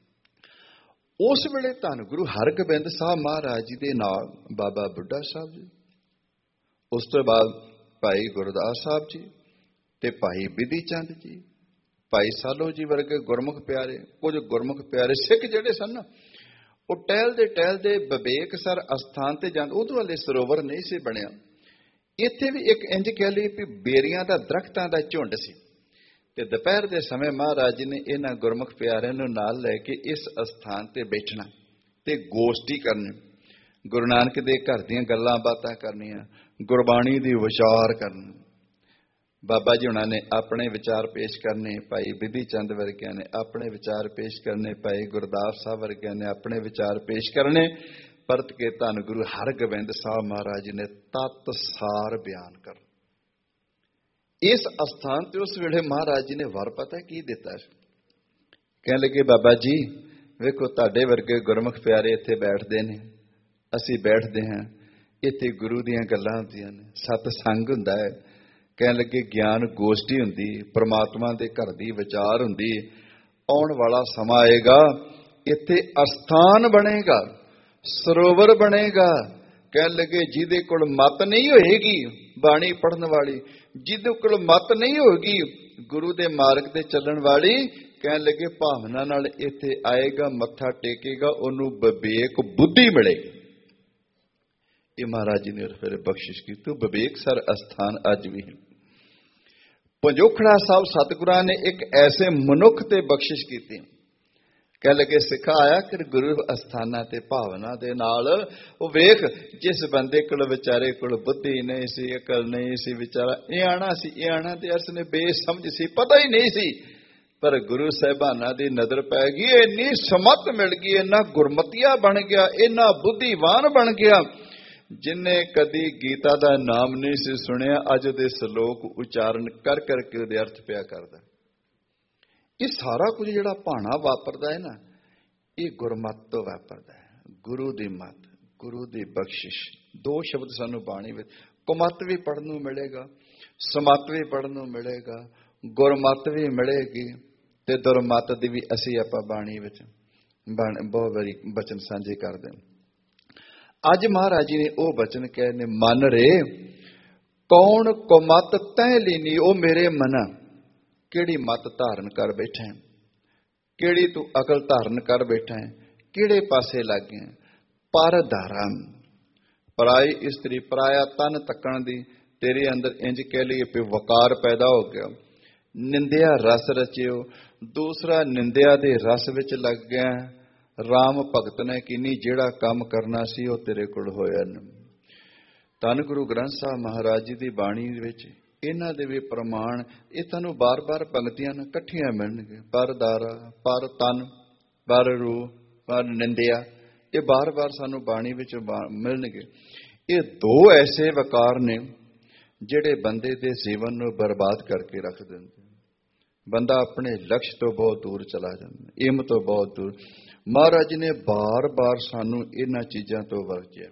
ਉਸ ਵੇਲੇ ਧੰਨ ਗੁਰੂ ਹਰਗੋਬਿੰਦ ਸਾਹਿਬ ਮਹਾਰਾਜ ਜੀ ਦੇ ਨਾਲ ਬਾਬਾ ਬੁੱਢਾ ਸਾਹਿਬ ਜੀ, ਉਸ ਤੋਂ ਬਾਅਦ ਭਾਈ ਗੁਰਦਾਸ ਸਾਹਿਬ ਜੀ ਤੇ ਭਾਈ ਬਿਧੀ ਚੰਦ ਜੀ, ਭਾਈ ਸਾਲੋ ਜੀ ਵਰਗੇ ਗੁਰਮੁਖ ਪਿਆਰੇ, ਕੁਝ ਗੁਰਮੁਖ ਪਿਆਰੇ ਸਿੱਖ ਜਿਹੜੇ ਸਨ, ਉਹ ਟਹਿਲਦੇ ਵਿਵੇਕਸਰ ਅਸਥਾਨ ਤੇ ਜਾਂਦੇ। ਉਹਦੇ ਵਾਲੇ ਸਰੋਵਰ ਨਹੀਂ ਸੀ ਬਣਿਆ, ਇੱਥੇ ਵੀ ਇੱਕ ਇੰਜ ਕਹਿ ਲਈ ਵੀ ਬੇਰੀਆਂ ਦਾ ਦਰਖਤਾਂ ਦਾ ਝੁੰਡ ਸੀ, ਤੇ ਦੁਪਹਿਰ ਦੇ ਸਮੇਂ ਮਹਾਰਾਜ ਜੀ ਨੇ ਇਹਨਾਂ ਗੁਰਮੁਖ ਪਿਆਰਿਆਂ ਨੂੰ ਨਾਲ ਲੈ ਕੇ ਇਸ ਅਸਥਾਨ ਤੇ ਬੈਠਣਾ ਤੇ ਗੋਸ਼ਟੀ ਕਰਨੀ, ਗੁਰੂ ਨਾਨਕ ਦੇ ਘਰ ਦੀਆਂ ਗੱਲਾਂ ਬਾਤਾਂ ਕਰਨੀਆਂ, ਗੁਰਬਾਣੀ ਦੀ ਵਿਚਾਰ ਕਰਨੀ। ਬਾਬਾ ਜੀ ਹੁਣਾਂ ਨੇ ਆਪਣੇ ਵਿਚਾਰ ਪੇਸ਼ ਕਰਨੇ, ਭਾਈ ਬਿਧੀ ਚੰਦ ਵਰਗਿਆਂ ਨੇ ਆਪਣੇ ਵਿਚਾਰ ਪੇਸ਼ ਕਰਨੇ, ਭਾਈ ਗੁਰਦਾਸ ਸਾਹਿਬ ਵਰਗਿਆਂ ਨੇ ਆਪਣੇ ਵਿਚਾਰ ਪੇਸ਼ ਕਰਨੇ। ਪਰਤ ਕੇ ਧੰਨ ਗੁਰੂ ਹਰਗੋਬਿੰਦ ਸਾਹਿਬ ਮਹਾਰਾਜ ਜੀ ਨੇ ਤਤ ਸਾਰ ਬਿਆਨ ਕਰ। ਇਸ ਅਸਥਾਨ ਤੇ ਉਸ ਵੇਲੇ ਮਹਾਰਾਜ ਜੀ ਨੇ ਵਰ ਪਤਾ ਕੀ ਦਿੱਤਾ, ਕਹਿਣ ਲੱਗੇ ਬਾਬਾ ਜੀ ਵੇਖੋ ਤੁਹਾਡੇ ਵਰਗੇ ਗੁਰਮੁਖ ਪਿਆਰੇ ਇੱਥੇ ਬੈਠਦੇ ਨੇ, ਅਸੀਂ ਬੈਠਦੇ ਹਾਂ, ਇੱਥੇ ਗੁਰੂ ਦੀਆਂ ਗੱਲਾਂ ਹੁੰਦੀਆਂ ਨੇ, ਸਤ ਸੰਗ ਹੁੰਦਾ ਹੈ। ਕਹਿਣ ਲੱਗੇ ਗਿਆਨ ਗੋਸ਼ਟੀ ਹੁੰਦੀ, ਪ੍ਰਮਾਤਮਾ ਦੇ ਘਰ ਦੀ ਵਿਚਾਰ ਹੁੰਦੀ। ਆਉਣ ਵਾਲਾ ਸਮਾਂ ਆਏਗਾ, ਇੱਥੇ ਅਸਥਾਨ ਬਣੇਗਾ, ਸਰੋਵਰ ਬਣੇਗਾ। ਕਹਿਣ ਲੱਗੇ ਜਿਹਦੇ ਕੋਲ ਮਤ ਨਹੀਂ ਹੋਏਗੀ ਬਾਣੀ ਪੜ੍ਹਨ ਵਾਲੀ, ਜਿਹਦੇ ਕੋਲ ਮਤ ਨਹੀਂ ਹੋਏਗੀ ਗੁਰੂ ਦੇ ਮਾਰਗ ਤੇ ਚੱਲਣ ਵਾਲੀ, ਕਹਿਣ ਲੱਗੇ ਭਾਵਨਾ ਨਾਲ ਇੱਥੇ ਆਏਗਾ, ਮੱਥਾ ਟੇਕੇਗਾ, ਉਹਨੂੰ ਵਿਵੇਕ ਬੁੱਧੀ ਮਿਲੇਗੀ। ਇਹ ਮਹਾਰਾਜ ਜੀ ਨੇ ਫਿਰ ਬਖਸ਼ਿਸ਼ ਕੀਤੀ। ਵਿਵੇਕਸਰ ਅਸਥਾਨ ਅੱਜ ਵੀ ਪੰਜੋਖੜਾ ਸਾਹਿਬ ਸਤਿਗੁਰਾਂ ਨੇ ਇੱਕ ਐਸੇ ਮਨੁੱਖ ਤੇ ਬਖਸ਼ਿਸ਼ ਕੀਤੀ। ਕਹਿ ਲਗੇ ਸਿੱਖਾ ਆਇਆ ਕਿ ਗੁਰੂ ਅਸਥਾਨਾਂ ਤੇ ਭਾਵਨਾ ਦੇ ਨਾਲ ਉਹ ਵੇਖ, ਜਿਸ ਬੰਦੇ ਕੋਲ ਵਿਚਾਰੇ ਕੋਲ ਬੁੱਧੀ ਨਹੀਂ ਸੀ, ਅਕਲ ਨਹੀਂ ਸੀ, ਵਿਚਾਰਾ ਇਹ ਆਣਾ ਸੀ, ਇਹ ਆਣਾ ਤੇ ਅਰਸ ਨੇ ਬੇਸਮਝ ਸੀ, ਪਤਾ ਹੀ ਨਹੀਂ ਸੀ, ਪਰ ਗੁਰੂ ਸਾਹਿਬਾਨਾਂ ਦੀ ਨਜ਼ਰ ਪੈ ਗਈ, ਇੰਨੀ ਸਮਤ ਮਿਲ ਗਈ, ਇੰਨਾ ਗੁਰਮਤੀਆ ਬਣ ਗਿਆ, ਇੰਨਾ ਬੁੱਧੀਵਾਨ ਬਣ ਗਿਆ, ਜਿਨੇ ਕਦੀ ਗੀਤਾ ਦਾ ਨਾਮ ਨਹੀਂ ਸੀ ਸੁਣਿਆ, ਅੱਜ ਉਹਦੇ ਸ਼ਲੋਕ ਉਚਾਰਨ ਕਰ ਕਰਕੇ ਉਹਦੇ ਅਰਥ ਪਿਆ ਕਰਦਾ। ਇਹ ਸਾਰਾ ਕੁਝ ਜਿਹੜਾ ਭਾਣਾ ਵਾਪਰਦਾ ਹੈ ਨਾ, ਇਹ ਗੁਰਮਤ ਤੋਂ ਵਾਪਰਦਾ ਹੈ। ਗੁਰੂ ਦੀ ਮੱਤ, ਗੁਰੂ ਦੀ ਬਖਸ਼ਿਸ਼। 2 ਸ਼ਬਦ ਸਾਨੂੰ ਬਾਣੀ ਵਿੱਚ, ਕੁਮਤ ਵੀ ਪੜ੍ਹਨ ਨੂੰ ਮਿਲੇਗਾ, ਸਮਤ ਵੀ ਪੜ੍ਹਨ ਨੂੰ ਮਿਲੇਗਾ, ਗੁਰਮਤ ਵੀ ਮਿਲੇਗੀ, ਤੇ ਦੁਰਮਤ ਦੀ ਵੀ ਅਸੀਂ ਆਪਾਂ ਬਾਣੀ ਵਿੱਚ ਬਹੁਤ ਵਾਰੀ ਬਚਨ ਸਾਂਝੇ ਕਰਦੇ ਹਾਂ। ਅੱਜ ਮਹਾਰਾਜ ਜੀ ਨੇ ਉਹ ਬਚਨ ਕਹੇ ਨੇ, ਮਨ ਰੇ ਕੌਣ ਕੁਮਤ ਤਹਿ ਲੀਨੀ। ਉਹ ਮੇਰੇ ਮਨਾ ਕਿਹੜੀ ਮਤ ਧਾਰਨ ਕਰ ਬੈਠਾ ਹੈ, ਕਿਹੜੀ ਤੂੰ ਅਕਲ ਧਾਰਨ ਕਰ ਬੈਠਾ ਹੈ, ਕਿਹੜੇ ਪਾਸੇ ਲੱਗ ਗਿਆ। ਪਰ ਧਾਰਾ ਪਰਾਈ ਇਸਤਰੀ, ਪਰਾਇਆ ਤਨ ਤੱਕਣ ਦੀ ਤੇਰੇ ਅੰਦਰ ਇੰਜ ਕਹਿ ਲਈਏ ਵੀ ਵਕਾਰ ਪੈਦਾ ਹੋ ਗਿਆ। ਨਿੰਦਿਆ ਰਸ ਰਚਿਓ, ਦੂਸਰਾ ਨਿੰਦਿਆ ਦੇ ਰਸ ਵਿੱਚ ਲੱਗ ਗਿਆ। ਰਾਮ ਭਗਤ ਨੇ ਕਿੰਨੀ ਜਿਹੜਾ ਕੰਮ ਕਰਨਾ ਸੀ ਉਹ ਤੇਰੇ ਕੋਲ ਹੋਇਆ ਨਹੀਂ। ਧੰਨ ਗੁਰੂ ਗ੍ਰੰਥ ਸਾਹਿਬ ਮਹਾਰਾਜ ਜੀ ਦੀ ਬਾਣੀ ਵਿੱਚ ਇਹਨਾਂ ਦੇ ਵੀ ਪ੍ਰਮਾਣ, ਇਹ ਤੁਹਾਨੂੰ ਬਾਰ-ਬਾਰ ਪੰਕਤੀਆਂ ਨਾਲ ਇਕੱਠੀਆਂ ਮਿਲਣਗੇ। ਪਰ ਦਾਰਾ, ਪਰ ਤਨ, ਪਰ ਰੂਹ, ਪਰ ਨਿੰਦਿਆ, ਇਹ ਬਾਰ-ਬਾਰ ਸਾਨੂੰ ਬਾਣੀ ਵਿੱਚ ਮਿਲਣਗੇ। ਇਹ ਦੋ ਐਸੇ ਵਕਾਰ ਨੇ ਜਿਹੜੇ ਬੰਦੇ ਦੇ ਜੀਵਨ ਨੂੰ ਬਰਬਾਦ ਕਰਕੇ ਰੱਖ ਦਿੰਦੇ। ਬੰਦਾ ਆਪਣੇ ਲਕਸ਼ ਤੋਂ ਬਹੁਤ ਦੂਰ ਚਲਾ ਜਾਂਦਾ, ਏਮ ਤੋਂ ਬਹੁਤ ਦੂਰ। ਮਹਾਰਾਜ ਨੇ ਬਾਰ-ਬਾਰ ਸਾਨੂੰ ਇਹਨਾਂ ਚੀਜ਼ਾਂ ਤੋਂ ਵਰਜਿਆ,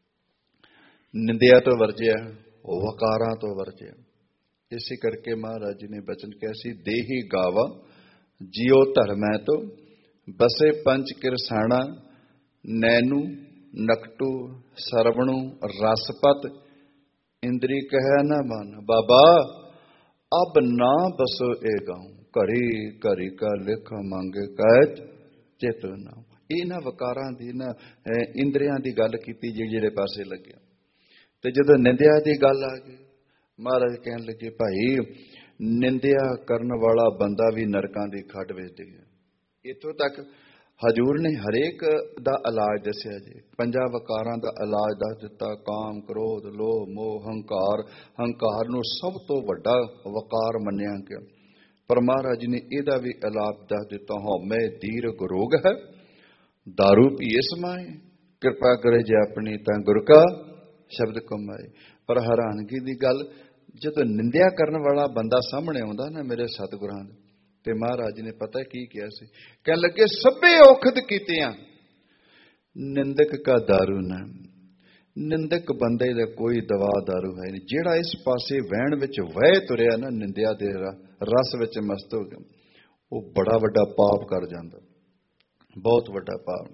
ਨਿੰਦਿਆ ਤੋਂ ਵਰਜਿਆ, ਵਕਾਰਾਂ ਤੋਂ ਵਰਜਿਆ। ਇਸੇ ਕਰਕੇ ਮਹਾਰਾਜ ਜੀ ਨੇ ਬਚਨ ਕਿਹਾ ਸੀ, ਦੇਹੀ ਗਾਵਾ ਜਿਉ ਧਰਮੈ ਤੋਂ ਬਸੇ ਪੰਚ ਕਿਰਸਾਣਾ, ਨੈਨੂ ਨਕਟੂ ਸਰਵਣੂ ਰਸਪਤ, ਇੰਦਰੀ ਕਹਿ ਨਾ ਮਨ। ਬਾਬਾ ਅਬ ਨਾ ਬਸੋ ਇਹ ਗਾਉ, ਘੜੀ ਘੜੀ ਕਾ ਲਿਖ ਮੰਗੇ ਕਹਿ ਚਿਤ ਨਾ। ਇਹਨਾਂ ਵਕਾਰਾਂ ਦੀ ਨਾ ਇੰਦਰੀਆਂ ਦੀ ਗੱਲ ਕੀਤੀ ਜਿਹੜੇ ਪਾਸੇ ਲੱਗਿਆ। ਤੇ ਜਦੋਂ ਨਿੰਦਿਆ ਦੀ ਗੱਲ ਆ ਗਈ, ਮਹਾਰਾਜ ਕਹਿਣ ਲੱਗੇ, ਭਾਈ ਨਿੰਦਿਆ ਕਰਨ ਵਾਲਾ ਬੰਦਾ ਵੀ ਨਰਕਾਂ ਦੀ ਖੱਡ ਵਿੱਚ ਡਿੱਗਿਆ। ਇੱਥੋਂ ਤੱਕ ਹਜੂਰ ਨੇ ਹਰੇਕ ਦਾ ਇਲਾਜ ਦੱਸਿਆ ਜੀ। 5 ਵਕਾਰਾਂ ਦਾ ਇਲਾਜ ਦੱਸ ਦਿੱਤਾ। ਕਾਮ, ਕ੍ਰੋਧ, ਲੋਭ, ਮੋਹ, ਹੰਕਾਰ। ਹੰਕਾਰ ਨੂੰ ਸਭ ਤੋਂ ਵੱਡਾ ਵਕਾਰ ਮੰਨਿਆ ਗਿਆ, ਪਰ ਮਹਾਰਾਜ ਨੇ ਇਹਦਾ ਵੀ ਇਲਾਜ ਦੱਸ ਦਿੱਤਾ। ਹਉਮੈ ਦੀਰਘ ਰੋਗ ਹੈ, ਦਾਰੂ ਪੀਏ ਸਮਾਏ, ਕਿਰਪਾ ਕਰੇ ਜੇ ਆਪਣੀ ਤਾਂ ਗੁਰ ਕਾ ਸ਼ਬਦ ਕਮਾਏ। ਪਰ ਹੈਰਾਨਗੀ ਦੀ ਗੱਲ, ਜਦੋਂ ਨਿੰਦਿਆ ਕਰਨ ਵਾਲਾ ਬੰਦਾ ਸਾਹਮਣੇ ਆਉਂਦਾ ਨਾ ਮੇਰੇ ਸਤਿਗੁਰਾਂ ਦੇ, ਤੇ ਮਹਾਰਾਜ ਨੇ ਪਤਾ ਕੀ ਕਿਹਾ ਸੀ? ਕਹਿਣ ਲੱਗੇ, ਸਭੇ ਔਖਦ ਕੀਤਿਆਂ ਨਿੰਦਕ ਕਾ ਦਾਰੂ ਨਾ। ਨਿੰਦਕ ਬੰਦੇ ਦਾ ਕੋਈ ਦਵਾ ਦਾਰੂ ਹੈ ਨਹੀਂ। ਜਿਹੜਾ ਇਸ ਪਾਸੇ ਵਹਿਣ ਵਿੱਚ ਵਹਿ ਤੁਰਿਆ ਨਾ, ਨਿੰਦਿਆ ਦੇ ਰਸ ਵਿੱਚ ਮਸਤ ਹੋ ਗਿਆ, ਉਹ ਬੜਾ ਵੱਡਾ ਪਾਪ ਕਰ ਜਾਂਦਾ, ਬਹੁਤ ਵੱਡਾ ਪਾਪ।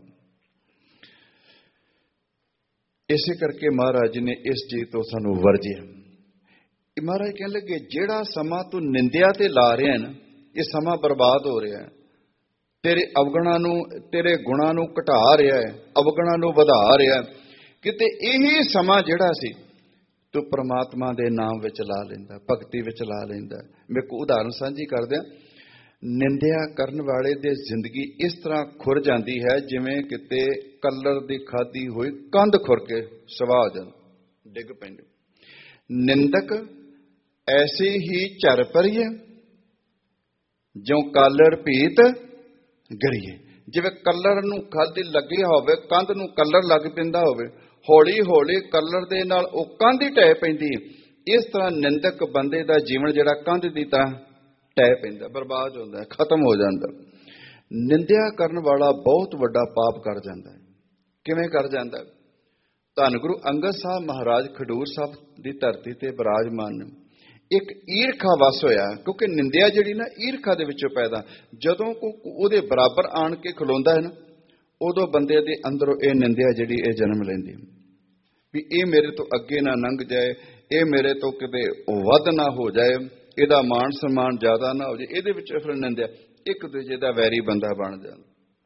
ਇਸੇ ਕਰਕੇ ਮਹਾਰਾਜ ਨੇ ਇਸ ਚੀਜ਼ ਤੋਂ ਸਾਨੂੰ ਵਰਜਿਆ। ਮਹਾਰਾਜ ਕਹਿਣ ਲੱਗੇ, ਜਿਹੜਾ ਸਮਾਂ ਤੂੰ ਨਿੰਦਿਆ ਤੇ ਲਾ ਰਿਹਾ ਨਾ, ਇਹ ਸਮਾਂ ਬਰਬਾਦ ਹੋ ਰਿਹਾ ਹੈ। ਤੇਰੇ ਅਵਗੁਣਾਂ ਨੂੰ, ਤੇਰੇ ਗੁਣਾਂ ਨੂੰ ਘਟਾ ਰਿਹਾ ਹੈ, ਅਵਗੁਣਾਂ ਨੂੰ ਵਧਾ ਰਿਹਾ ਹੈ। ਕਿਤੇ ਇਹੀ ਸਮਾਂ ਜਿਹੜਾ ਸੀ ਤੂੰ ਪ੍ਰਮਾਤਮਾ ਦੇ ਨਾਮ ਵਿੱਚ ਲਾ ਲੈਂਦਾ, ਭਗਤੀ ਵਿੱਚ ਲਾ ਲੈਂਦਾ। ਮੈਂ ਇੱਕ ਉਦਾਹਰਨ ਸਾਂਝੀ ਕਰਦਿਆਂ, ਨਿੰਦਿਆ ਕਰਨ ਵਾਲੇ ਦੀ ਜ਼ਿੰਦਗੀ ਇਸ ਤਰ੍ਹਾਂ ਖੁਰ ਜਾਂਦੀ ਹੈ ਜਿਵੇਂ ਕਿਤੇ ਕਲਰ ਦੀ ਖਾਦੀ ਹੋਈ ਕੰਧ ਖੁਰ ਕੇ ਸਵਾਹ ਜਾਂ ਡਿੱਗ ਪੈਂਦੇ। ਨਿੰਦਕ ਐਸੀ ਹੀ ਝਰ ਪਰੀਏ ਜੋ ਕਾਲਰ ਭੀਤ ਗਰੀਏ। ਜਿਵੇਂ ਕਲਰ ਨੂੰ ਖਾਦੀ ਲੱਗੀ ਹੋਵੇ, ਕੰਧ ਨੂੰ ਕਲਰ ਲੱਗ ਪੈਂਦਾ ਹੋਵੇ, ਹੌਲੀ ਹੌਲੀ ਕਲਰ ਦੇ ਨਾਲ ਉਹ ਕੰਧ ਹੀ ਢਹਿ ਪੈਂਦੀ। ਇਸ ਤਰ੍ਹਾਂ ਨਿੰਦਕ ਬੰਦੇ ਦਾ ਜੀਵਨ ਜਿਹੜਾ ਕੰਧ ਦੀ ਤਰ੍ਹਾਂ ਢਹਿ ਪੈਂਦਾ, ਬਰਬਾਦ ਹੁੰਦਾ, ਖਤਮ ਹੋ ਜਾਂਦਾ। ਨਿੰਦਿਆ ਕਰਨ ਵਾਲਾ ਬਹੁਤ ਵੱਡਾ ਪਾਪ ਕਰ ਜਾਂਦਾ ਹੈ। ਕਿਵੇਂ ਕਰ ਜਾਂਦਾ? ਧੰਨ ਗੁਰੂ ਅੰਗਦ ਸਾਹਿਬ ਮਹਾਰਾਜ ਖਡੂਰ ਸਾਹਿਬ ਦੀ ਧਰਤੀ ਤੇ ਬਿਰਾਜਮਾਨ ਨੇ। ਇੱਕ ਈਰਖਾ ਵਸ ਹੋਇਆ, ਕਿਉਂਕਿ ਨਿੰਦਿਆ ਜਿਹੜੀ ਨਾ ਈਰਖਾ ਦੇ ਵਿੱਚੋਂ ਪੈਦਾ। ਜਦੋਂ ਕੋਈ ਉਹਦੇ ਬਰਾਬਰ ਆਣ ਕੇ ਖਲੋਂਦਾ ਹੈ ਨਾ, ਉਦੋਂ ਬੰਦੇ ਦੇ ਅੰਦਰੋਂ ਇਹ ਨਿੰਦਿਆ ਜਿਹੜੀ ਇਹ ਜਨਮ ਲੈਂਦੀ ਵੀ ਇਹ ਮੇਰੇ ਤੋਂ ਅੱਗੇ ਨਾ ਲੰਘ ਜਾਏ, ਇਹ ਮੇਰੇ ਤੋਂ ਕਿਤੇ ਵੱਧ ਨਾ ਹੋ ਜਾਏ, ਇਹਦਾ ਮਾਣ ਸਨਮਾਨ ਜ਼ਿਆਦਾ ਨਾ ਹੋ ਜਾਏ। ਇਹਦੇ ਵਿੱਚ ਫਿਰ ਨਿੰਦਿਆ, ਇੱਕ ਦੂਜੇ ਦਾ ਵੈਰੀ ਬੰਦਾ ਬਣ ਜਾਂਦਾ।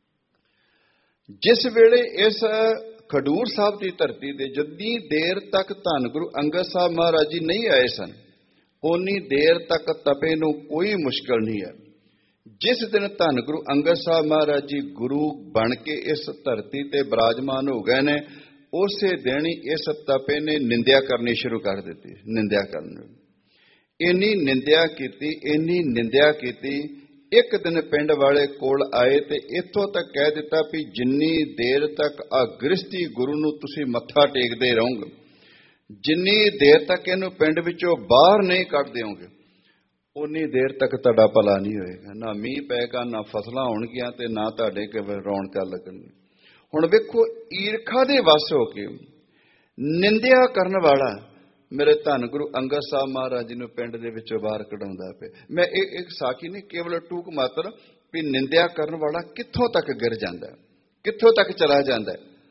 ਜਿਸ ਵੇਲੇ ਇਸ ਖਡੂਰ ਸਾਹਿਬ ਦੀ ਧਰਤੀ ਤੇ ਜਿੰਨੀ ਦੇਰ ਤੱਕ ਧੰਨ ਗੁਰੂ ਅੰਗਦ ਸਾਹਿਬ ਮਹਾਰਾਜ ਜੀ ਨਹੀਂ ਆਏ ਸਨ, ਉਨੀ ਦੇਰ ਤੱਕ ਤਪੇ ਨੂੰ ਕੋਈ ਮੁਸ਼ਕਲ ਨਹੀਂ ਹੈ। ਜਿਸ ਦਿਨ ਧੰਨ ਗੁਰੂ ਅੰਗਦ ਸਾਹਿਬ ਮਹਾਰਾਜ ਜੀ ਗੁਰੂ ਬਣ ਕੇ ਇਸ ਧਰਤੀ ਤੇ ਬਿਰਾਜਮਾਨ ਹੋ ਗਏ ਨੇ, ਉਸੇ ਦਿਨ ਹੀ ਇਸ ਤਪੇ ਨੇ ਨਿੰਦਿਆ ਕਰਨੀ ਸ਼ੁਰੂ ਕਰ ਦਿੱਤੀ। ਨਿੰਦਿਆ ਕਰਨ, ਇੰਨੀ ਨਿੰਦਿਆ ਕੀਤੀ, ਇੰਨੀ ਨਿੰਦਿਆ ਕੀਤੀ। ਇੱਕ ਦਿਨ ਪਿੰਡ ਵਾਲੇ ਕੋਲ ਆਏ ਤੇ ਇੱਥੋਂ ਤੱਕ ਕਹਿ ਦਿੱਤਾ ਵੀ ਜਿੰਨੀ ਦੇਰ ਤੱਕ ਆ ਗ੍ਰਸਤੀ ਗੁਰੂ ਨੂੰ ਤੁਸੀਂ ਮੱਥਾ ਟੇਕਦੇ ਰਹੋਗੇ, ਜਿੰਨੀ ਦੇਰ ਤੱਕ ਇਹਨੂੰ ਪਿੰਡ ਵਿੱਚੋਂ ਬਾਹਰ ਨਹੀਂ ਕੱਢ ਦਿਓਗੇ, ਉਨੀ ਦੇਰ ਤੱਕ ਤੁਹਾਡਾ ਭਲਾ ਨਹੀਂ ਹੋਏਗਾ। ਨਾ ਮੀਂਹ ਪਏਗਾ, ਨਾ ਫਸਲਾਂ ਹੋਣਗੀਆਂ, ਤੇ ਨਾ ਤੁਹਾਡੇ ਕਿਵੇਂ ਰੌਣਕਾਂ ਲੱਗਣਗੀਆਂ। ਹੁਣ ਵੇਖੋ, ਈਰਖਾ ਦੇ ਵਸ ਹੋ ਕੇ ਨਿੰਦਿਆ ਕਰਨ ਵਾਲਾ ਮੇਰੇ ਧੰਨ ਗੁਰੂ ਅੰਗਦ ਸਾਹਿਬ ਮਹਾਰਾਜ ਜੀ ਨੂੰ ਪਿੰਡ ਦੇ ਵਿੱਚੋਂ ਬਾਹਰ ਕਢਾਉਂਦਾ ਪਿਆ। ਮੈਂ ਇੱਕ ਸਾਖੀ ਨਹੀਂ, ਕੇਵਲ ਟੂਕ ਮਾਤਰ ਵੀ ਨਿੰਦਿਆ ਕਰਨ ਵਾਲਾ ਕਿੱਥੋਂ ਤੱਕ ਗਿਰ ਜਾਂਦਾ, ਕਿੱਥੋਂ ਤੱਕ ਚਲਾ ਜਾਂਦਾ।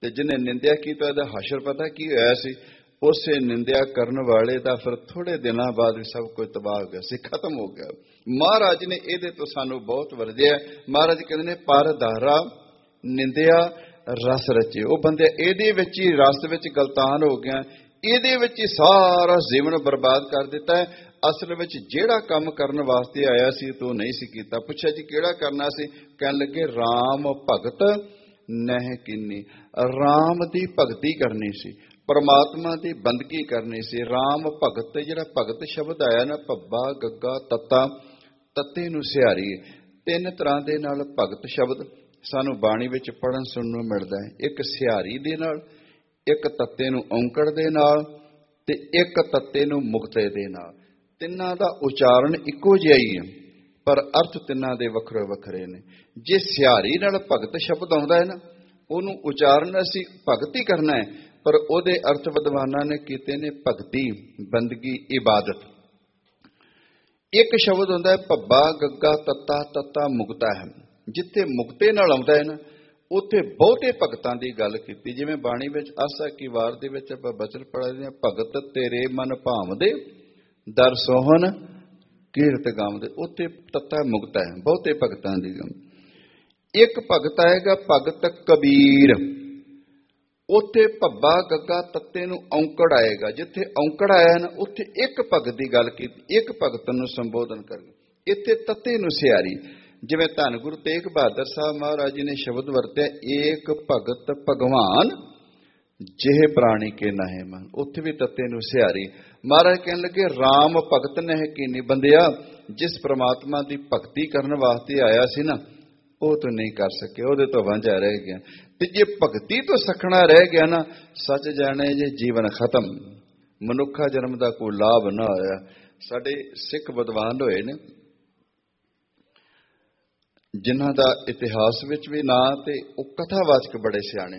ਤੇ ਜਿਹਨੇ ਨਿੰਦਿਆ ਕੀਤਾ ਇਹਦਾ ਹਸ਼ਰ ਪਤਾ ਕੀ ਹੋਇਆ ਸੀ? ਉਸੇ ਨਿੰਦਿਆ ਕਰਨ ਵਾਲੇ ਦਾ ਫਿਰ ਥੋੜੇ ਦਿਨਾਂ ਬਾਅਦ ਵੀ ਸਭ ਕੁਝ ਤਬਾਹ ਹੋ ਗਿਆ ਸੀ, ਖਤਮ ਹੋ ਗਿਆ। ਮਹਾਰਾਜ ਨੇ ਇਹਦੇ ਤੋਂ ਸਾਨੂੰ ਬਹੁਤ ਵਰਜਿਆ। ਮਹਾਰਾਜ ਕਹਿੰਦੇ ਨੇ ਪਰ ਦਾਰਾ ਨਿੰਦਿਆ ਰਸ ਰਚੇ। ਉਹ ਬੰਦੇ ਇਹਦੇ ਵਿੱਚ ਹੀ ਰਸ ਵਿੱਚ ਗਲਤਾਨ ਹੋ ਗਿਆ, ਇਹਦੇ ਵਿੱਚ ਹੀ ਸਾਰਾ ਜੀਵਨ ਬਰਬਾਦ ਕਰ ਦਿੱਤਾ ਹੈ। ਅਸਲ ਵਿੱਚ ਜਿਹੜਾ ਕੰਮ ਕਰਨ ਵਾਸਤੇ ਆਇਆ ਸੀ ਤੂੰ ਨਹੀਂ ਸੀ ਕੀਤਾ। ਪੁੱਛਿਆ ਜੀ ਕਿਹੜਾ ਕਰਨਾ ਸੀ? ਕਹਿਣ ਲੱਗੇ ਰਾਮ ਭਗਤ ਨਹਿ ਕੀਨੀ। ਰਾਮ ਦੀ ਭਗਤੀ ਕਰਨੀ ਸੀ, ਪਰਮਾਤਮਾ ਦੀ ਬੰਦਗੀ ਕਰਨੀ ਸੀ। ਰਾਮ ਭਗਤ, ਜਿਹੜਾ ਭਗਤ ਸ਼ਬਦ ਆਇਆ ਨਾ, ਭੱਬਾ ਗੱਗਾ ਤੱਤਾ, ਤੱਤੇ ਨੂੰ ਸਿਹਾਰੀ, ਤਿੰਨ ਤਰ੍ਹਾਂ ਦੇ ਨਾਲ ਭਗਤ ਸ਼ਬਦ ਸਾਨੂੰ ਬਾਣੀ ਵਿੱਚ ਪੜ੍ਹਨ ਸੁਣਨ ਨੂੰ ਮਿਲਦਾ ਹੈ। ਇੱਕ ਸਿਹਾਰੀ ਦੇ ਨਾਲ, ਇੱਕ ਤੱਤੇ ਨੂੰ ਔਂਕੜ ਦੇ ਨਾਲ, ਤੇ ਇੱਕ ਤੱਤੇ ਨੂੰ ਮੁਕਤੇ ਦੇ ਨਾਲ। ਤਿੰਨਾਂ ਦਾ ਉਚਾਰਨ ਇੱਕੋ ਜਿਹਾ ਹੀ ਹੈ, ਪਰ ਅਰਥ ਤਿੰਨਾਂ ਦੇ ਵੱਖਰੇ ਵੱਖਰੇ ਨੇ। ਜੇ ਸਿਹਾਰੀ ਨਾਲ ਭਗਤ ਸ਼ਬਦ ਆਉਂਦਾ ਹੈ ਨਾ, ਉਹਨੂੰ ਉਚਾਰਨ ਅਸੀਂ ਭਗਤੀ ਕਰਨਾ ਹੈ, ਪਰ ਉਹਦੇ ਅਰਥ ਵਿਦਵਾਨਾਂ ਨੇ ਕੀਤੇ ਨੇ ਭਗਤੀ, ਬੰਦਗੀ, ਇਬਾਦਤ। ਇੱਕ ਸ਼ਬਦ ਹੁੰਦਾ ਹੈ ਭੱਬਾ ਗੱਗਾ ਤੱਤਾ, ਤੱਤਾ ਮੁਕਤਾ ਹੈ। ਜਿੱਥੇ ਮੁਕਤੇ ਨਾਲ ਆਉਂਦਾ ਹੈ ਨਾ, ਉੱਥੇ ਬਹੁਤੇ ਭਗਤਾਂ ਦੀ ਗੱਲ ਕੀਤੀ। ਜਿਵੇਂ ਬਾਣੀ ਵਿੱਚ ਆਸਾ ਕੀ ਵਾਰ ਦੇ ਵਿੱਚ ਆਪਾਂ ਬਚਨ ਪੜ੍ਹਦੇ ਹਾਂ, ਭਗਤ ਤੇਰੇ ਮਨ ਭਾਵਦੇ ਦਰ ਸੋਹਣ ਕੀਰਤ ਗਾਵਦੇ। ਉੱਥੇ ਤੱਤਾ ਮੁਕਤਾ ਹੈ, ਬਹੁਤੇ ਭਗਤਾਂ ਦੀ ਗੱਲ। ਇੱਕ ਭਗਤ ਆਏਗਾ ਭਗਤ ਕਬੀਰ, ਉੱਥੇ ਭੱਬਾ ਗੱਗਾ ਤੱਤੇ ਨੂੰ ਔਂਕੜ ਆਏਗਾ। ਜਿੱਥੇ ਔਂਕੜ ਆਇਆ ਨਾ, ਉੱਥੇ ਇੱਕ ਭਗਤ ਦੀ ਗੱਲ ਕੀਤੀ, ਇੱਕ ਭਗਤ ਨੂੰ ਸੰਬੋਧਨ ਕਰਨਾ। ਇੱਥੇ ਤੱਤੇ ਨੂੰ ਸਿਹਾਰੀ। ਜਿਵੇਂ ਧੰਨ ਗੁਰੂ ਤੇਗ ਬਹਾਦਰ ਸਾਹਿਬ ਮਹਾਰਾਜ ਜੀ ਨੇ ਸ਼ਬਦ ਵਰਤਿਆ, ਏਕ ਭਗਤ ਭਗਵਾਨ ਜਿਹੇ ਪ੍ਰਾਣੀ ਕੇ ਨਾਹੇ ਮਨ। ਉੱਥੇ ਵੀ ਤੱਤੇ ਨੂੰ ਸਿਹਾਰੀ। ਮਹਾਰਾਜ ਕਹਿਣ ਲੱਗੇ ਰਾਮ ਭਗਤ ਨਹਿ ਕੀਨੀ। ਬੰਦਿਆ, ਜਿਸ ਪ੍ਰਮਾਤਮਾ ਦੀ ਭਗਤੀ ਕਰਨ ਵਾਸਤੇ ਆਇਆ ਸੀ ਨਾ, ਉਹ ਤੂੰ ਨਹੀਂ ਕਰ ਸਕਿਆ, ਉਹਦੇ ਤੋਂ ਵਾਂਝਾ ਰਹਿ ਗਿਆ। ਤੇ ਜੇ ਭਗਤੀ ਤੋਂ ਸਖਣਾ ਰਹਿ ਗਿਆ ਨਾ, ਸੱਚ ਜਾਣੇ ਜੇ ਜੀਵਨ ਖਤਮ, ਮਨੁੱਖਾ ਜਨਮ ਦਾ ਕੋਈ ਲਾਭ ਨਾ ਹੋਇਆ। ਸਾਡੇ ਸਿੱਖ ਵਿਦਵਾਨ ਹੋਏ ਨੇ ਜਿਨ੍ਹਾਂ ਦਾ ਇਤਿਹਾਸ ਵਿੱਚ ਵੀ ਨਾਂ, ਤੇ ਉਹ ਕਥਾਵਾਚਕ ਬੜੇ ਸਿਆਣੇ।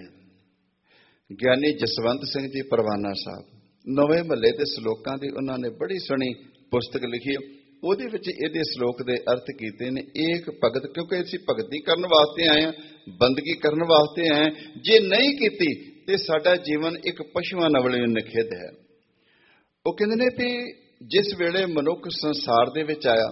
ਗਿਆਨੀ ਜਸਵੰਤ ਸਿੰਘ ਜੀ ਪਰਵਾਨਾ ਸਾਹਿਬ, ਨਵੇਂ ਮਹੱਲੇ ਦੇ ਸ਼ਲੋਕਾਂ ਦੀ ਉਹਨਾਂ ਨੇ ਬੜੀ ਸੋਹਣੀ ਪੁਸਤਕ ਲਿਖੀ। ਉਹਦੇ ਵਿੱਚ ਇਹਦੇ ਸ਼ਲੋਕ ਦੇ ਅਰਥ ਕੀਤੇ ਨੇ। ਏਕ ਭਗਤ, ਕਿਉਂਕਿ ਅਸੀਂ ਭਗਤੀ ਕਰਨ ਵਾਸਤੇ ਆਏ ਹਾਂ, ਬੰਦਗੀ ਕਰਨ ਵਾਸਤੇ ਆਏ। ਜੇ ਨਹੀਂ ਕੀਤੀ ਤੇ ਸਾਡਾ ਜੀਵਨ ਇੱਕ ਪਸ਼ੂਆਂ ਨਾਲ ਨਿਖੇਧ ਹੈ। ਉਹ ਕਹਿੰਦੇ ਨੇ ਵੀ ਜਿਸ ਵੇਲੇ ਮਨੁੱਖ ਸੰਸਾਰ ਦੇ ਵਿੱਚ ਆਇਆ,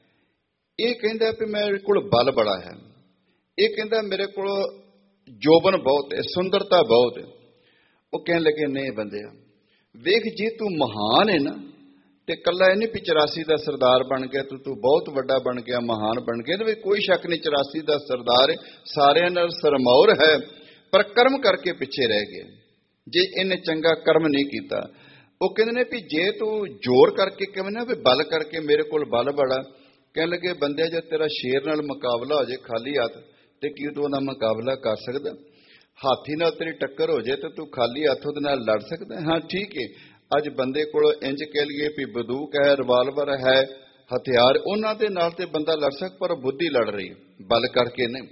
ਇਹ ਕਹਿੰਦਾ ਵੀ ਮੇਰੇ ਕੋਲ ਬਲ ਬੜਾ ਹੈ, ਇਹ ਕਹਿੰਦਾ ਮੇਰੇ ਕੋਲ ਜੋਬਨ ਬਹੁਤ ਹੈ, ਸੁੰਦਰਤਾ ਬਹੁਤ ਹੈ। ਉਹ ਕਹਿਣ ਲੱਗੇ ਨਹੀਂ ਬੰਦਿਆ, ਵੇਖ ਜੇ ਤੂੰ ਮਹਾਨ ਹੈ ਨਾ, ਤੇ ਕੱਲਾ ਇਹ ਨਹੀਂ ਵੀ 84 ਦਾ ਸਰਦਾਰ ਬਣ ਗਿਆ, ਤੂੰ ਬਹੁਤ ਵੱਡਾ ਬਣ ਗਿਆ, ਮਹਾਨ ਬਣ ਗਿਆ। ਵੀ ਕੋਈ ਸ਼ੱਕ ਨਹੀਂ 84 ਦਾ ਸਰਦਾਰ ਹੈ, ਸਾਰਿਆਂ ਨਾਲ ਸਰਮੌਰ ਹੈ, ਪਰ ਕਰਮ ਕਰਕੇ ਪਿੱਛੇ ਰਹਿ ਗਿਆ। ਜੇ ਇਹਨੇ ਚੰਗਾ ਕਰਮ ਨਹੀਂ ਕੀਤਾ। ਉਹ ਕਹਿੰਦੇ ਨੇ ਵੀ ਜੇ ਤੂੰ ਜ਼ੋਰ ਕਰਕੇ ਕਿਵੇਂ ਨਾ, ਵੀ ਬਲ ਕਰਕੇ ਮੇਰੇ ਕੋਲ ਬਲ ਬੜਾ। ਕਹਿਣ ਲੱਗੇ ਬੰਦਿਆ, ਜੇ ਤੇਰਾ ਸ਼ੇਰ ਨਾਲ ਮੁਕਾਬਲਾ ਹੋ ਜਾਏ ਖਾਲੀ ਹੱਥ, ਤੇ ਕੀ ਤੂੰ ਉਹਦਾ ਮੁਕਾਬਲਾ ਕਰ ਸਕਦਾ? ਹਾਥੀ ਨਾਲ ਤੇਰੀ ਟੱਕਰ ਹੋ ਜਾਏ ਤੇ ਤੂੰ ਖਾਲੀ ਹੱਥ ਉਹਦੇ ਨਾਲ ਲੜ ਸਕਦਾ? ਹਾਂ ਠੀਕ ਹੈ, ਅੱਜ ਬੰਦੇ ਕੋਲ ਇੰਜ ਕਹਿ ਲਈਏ ਵੀ ਬੰਦੂਕ ਹੈ, ਰਿਵਾਲਵਰ ਹੈ, ਹਥਿਆਰ, ਉਹਨਾਂ ਦੇ ਨਾਲ ਤੇ ਬੰਦਾ ਲੜ ਸਕਦਾ, ਪਰ ਬੁੱਧੀ ਲੜ ਰਹੀ, ਬਲ ਕਰਕੇ ਨਹੀਂ।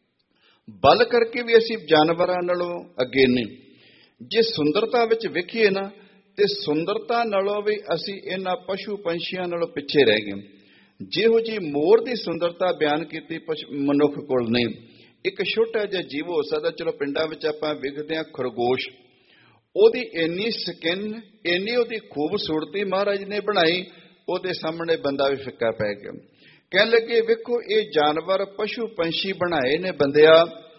ਬਲ ਕਰਕੇ ਵੀ ਅਸੀਂ ਜਾਨਵਰਾਂ ਨਾਲੋਂ ਅੱਗੇ ਨਹੀਂ। ਜੇ ਸੁੰਦਰਤਾ ਵਿੱਚ ਵੇਖੀਏ ਨਾ, ਤੇ ਸੁੰਦਰਤਾ ਨਾਲੋਂ ਵੀ ਅਸੀਂ ਇਹਨਾਂ ਪਸ਼ੂ ਪੰਛੀਆਂ ਨਾਲੋਂ ਪਿੱਛੇ ਰਹਿ ਗਏ। ਜਿਹੋ ਜੀ ਮੋਰ ਦੀ ਸੁੰਦਰਤਾ ਬਿਆਨ ਕੀਤੀ ਮਨੁੱਖ ਕੋਲ ਨਹੀਂ। ਇੱਕ ਛੋਟਾ ਜਿਹਾ ਜੀਵ ਹੋ ਸਕਦਾ, ਚਲੋ ਪਿੰਡਾਂ ਵਿੱਚ ਆਪਾਂ ਵੇਖਦੇ ਹਾਂ ਖਰਗੋਸ਼, ਉਹਦੀ ਇੰਨੀ ਸਕਿਨ, ਇੰਨੀ ਉਹਦੀ ਖੂਬਸੂਰਤੀ ਮਹਾਰਾਜ ਨੇ ਬਣਾਈ, ਉਹਦੇ ਸਾਹਮਣੇ ਬੰਦਾ ਵੀ ਫਿੱਕਾ ਪੈ ਗਿਆ। ਕਹਿਣ ਲੱਗੇ ਵੇਖੋ ਇਹ ਜਾਨਵਰ ਪਸ਼ੂ ਪੰਛੀ ਬਣਾਏ ਨੇ ਬੰਦਿਆ,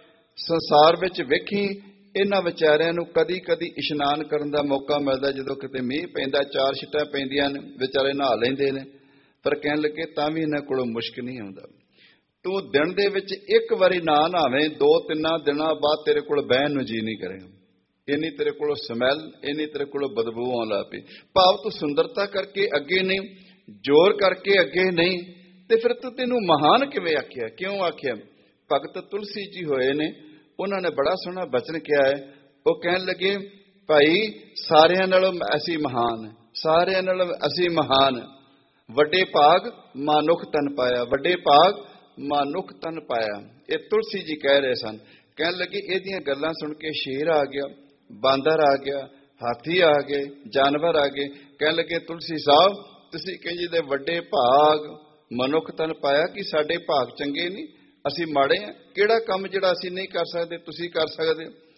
ਸੰਸਾਰ ਵਿੱਚ ਵੇਖੀ ਇਹਨਾਂ ਵਿਚਾਰਿਆਂ ਨੂੰ ਕਦੀ ਕਦੀ ਇਸ਼ਨਾਨ ਕਰਨ ਦਾ ਮੌਕਾ ਮਿਲਦਾ, ਜਦੋਂ ਕਿਤੇ ਮੀਂਹ ਪੈਂਦਾ, 4 ਛਿੱਟਾਂ ਪੈਂਦੀਆਂ ਨੇ, ਵਿਚਾਰੇ ਨਹਾ ਲੈਂਦੇ ਨੇ। ਪਰ ਕਹਿਣ ਲੱਗੇ ਤਾਂ ਵੀ ਇਹਨਾਂ ਕੋਲੋਂ ਮੁਸ਼ਕ ਨਹੀਂ ਆਉਂਦਾ। ਤੂੰ ਦਿਨ ਦੇ ਵਿੱਚ ਇੱਕ ਵਾਰੀ ਨਾ ਨਹਾਵੇਂ, 2-3 ਦਿਨਾਂ ਬਾਅਦ ਤੇਰੇ ਕੋਲ ਬਹਿਣ ਨੂੰ ਜੀ ਨਹੀਂ ਕਰੇਗਾ। ਇੰਨੀ ਤੇਰੇ ਕੋਲੋਂ ਸਮੈਲ, ਇੰਨੀ ਤੇਰੇ ਕੋਲੋਂ ਬਦਬੂ ਆਉਣ ਲੱਗ ਪਈ। ਭਾਵ ਤੂੰ ਸੁੰਦਰਤਾ ਕਰਕੇ ਅੱਗੇ ਨਹੀਂ, ਜ਼ੋਰ ਕਰਕੇ ਅੱਗੇ ਨਹੀਂ, ਤੇ ਫਿਰ ਤੂੰ ਤੈਨੂੰ ਮਹਾਨ ਕਿਵੇਂ ਆਖਿਆ? ਕਿਉਂ ਆਖਿਆ? ਭਗਤ ਤੁਲਸੀ ਜੀ ਹੋਏ ਨੇ, ਉਹਨਾਂ ਨੇ ਬੜਾ ਸੋਹਣਾ ਬਚਨ ਕਿਹਾ ਹੈ। ਉਹ ਕਹਿਣ ਲੱਗੇ ਭਾਈ ਸਾਰਿਆਂ ਨਾਲੋਂ ਅਸੀਂ ਮਹਾਨ, ਸਾਰਿਆਂ ਨਾਲੋਂ ਅਸੀਂ ਮਹਾਨ, ਵੱਡੇ ਭਾਗ ਮਾਨੁਖ ਤਨ ਪਾਇਆ, ਵੱਡੇ ਭਾਗ ਮਾਨੁਖ ਤਨ ਪਾਇਆ। ਇਹ ਤੁਲਸੀ ਜੀ ਕਹਿ ਰਹੇ ਸਨ। ਕਹਿਣ ਲੱਗੇ ਇਹਦੀਆਂ ਗੱਲਾਂ ਸੁਣ ਕੇ ਸ਼ੇਰ ਆ ਗਿਆ, ਬਾਂਦਰ ਆ ਗਿਆ, ਹਾਥੀ ਆ ਗਏ, ਜਾਨਵਰ ਆ ਗਏ। ਕਹਿਣ ਲੱਗੇ ਤੁਲਸੀ ਸਾਹਿਬ ਤੁਸੀਂ ਕਹਿੰਦੇ ਦੇ ਵੱਡੇ ਭਾਗ ਮਨੁੱਖ ਤਨ ਪਾਇਆ, ਕਿ ਸਾਡੇ ਭਾਗ ਚੰਗੇ ਨਹੀਂ, ਅਸੀਂ ਮਾੜੇ ਆ? ਕਿਹੜਾ ਕੰਮ ਜਿਹੜਾ ਅਸੀਂ ਨਹੀਂ ਕਰ ਸਕਦੇ ਤੁਸੀਂ ਕਰ ਸਕਦੇ?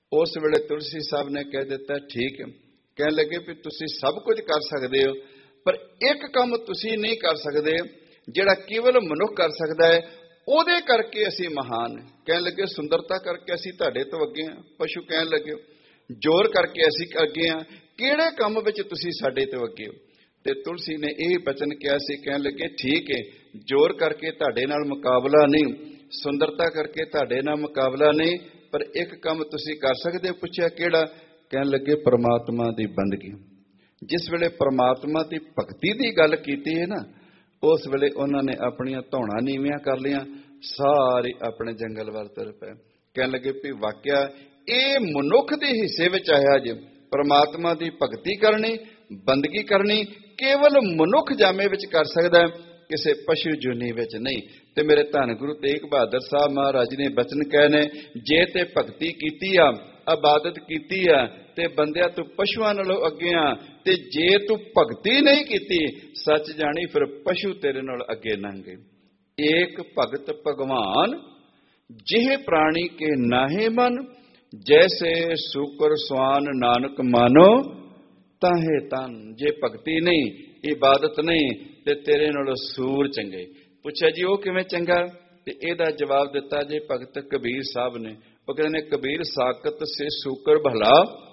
उस वेले तुलसी साहब ने कह दिता ठीक है। कहने लगे भी तुसी सब कुछ कर सकते हो, पर एक काम तुसी नहीं कर सकते जिहड़ा केवल मनुख कर सकता है, ਉਹਦੇ करके असी महान है। कहने लगे सुंदरता करके असी तुहाडे तो अगे हाँ। पशु कहने लगे जोर करके असी अगे हाँ, किहड़े काम विच तुसी साडे तो अगे हो। ते तुलसी ने यह बचन किया सी, कहने लगे ठीक है, जोर करके तुहाडे नाल मुकाबला नहीं, सुंदरता करके तुहाडे नाल मुकाबला नहीं, पर एक काम तुसी कर सकदे हो। पुछया किहड़ा? कहने लगे परमात्मा दी बंदगी। जिस वेले परमात्मा दी भगती दी गल कीती है ना, उस वेले उन्होंने अपनियां धौणां नीवियां कर लियां, सारे अपने जंगल वाल तुर पए। कहने लगे भी वाਕਿਆ ये मनुख दे हिस्से विच आया जे, परमात्मा दी भगती करनी, बंदगी करनी केवल मनुख जामे विच कर सकदा है, किसी पशु जूनी विच नहीं। ते मेरे धन गुरु तेग बहादुर साहब महाराज ने बचन कहे ने, जे ते भगती कीती आ, इबादत कीती आ, ते बंदिया तू पशुआं नालों अगे आ, ते जे तू भगती नहीं कीती सच जानी फिर पशु तेरे नाल अगे लंघे। एक भगत भगवान जिह प्राणी के नाहे मन, जैसे सूकर स्वान नानक मानो ताहे तन। जे भगती नहीं, इबादत नहीं, ते तेरे नाल सूर चंगे। पुछया जी वो किवें चंगा? ते इहदा जवाब दिता जे भगत कबीर साहब ने। वो कहते कबीर साकत से सूकर भला,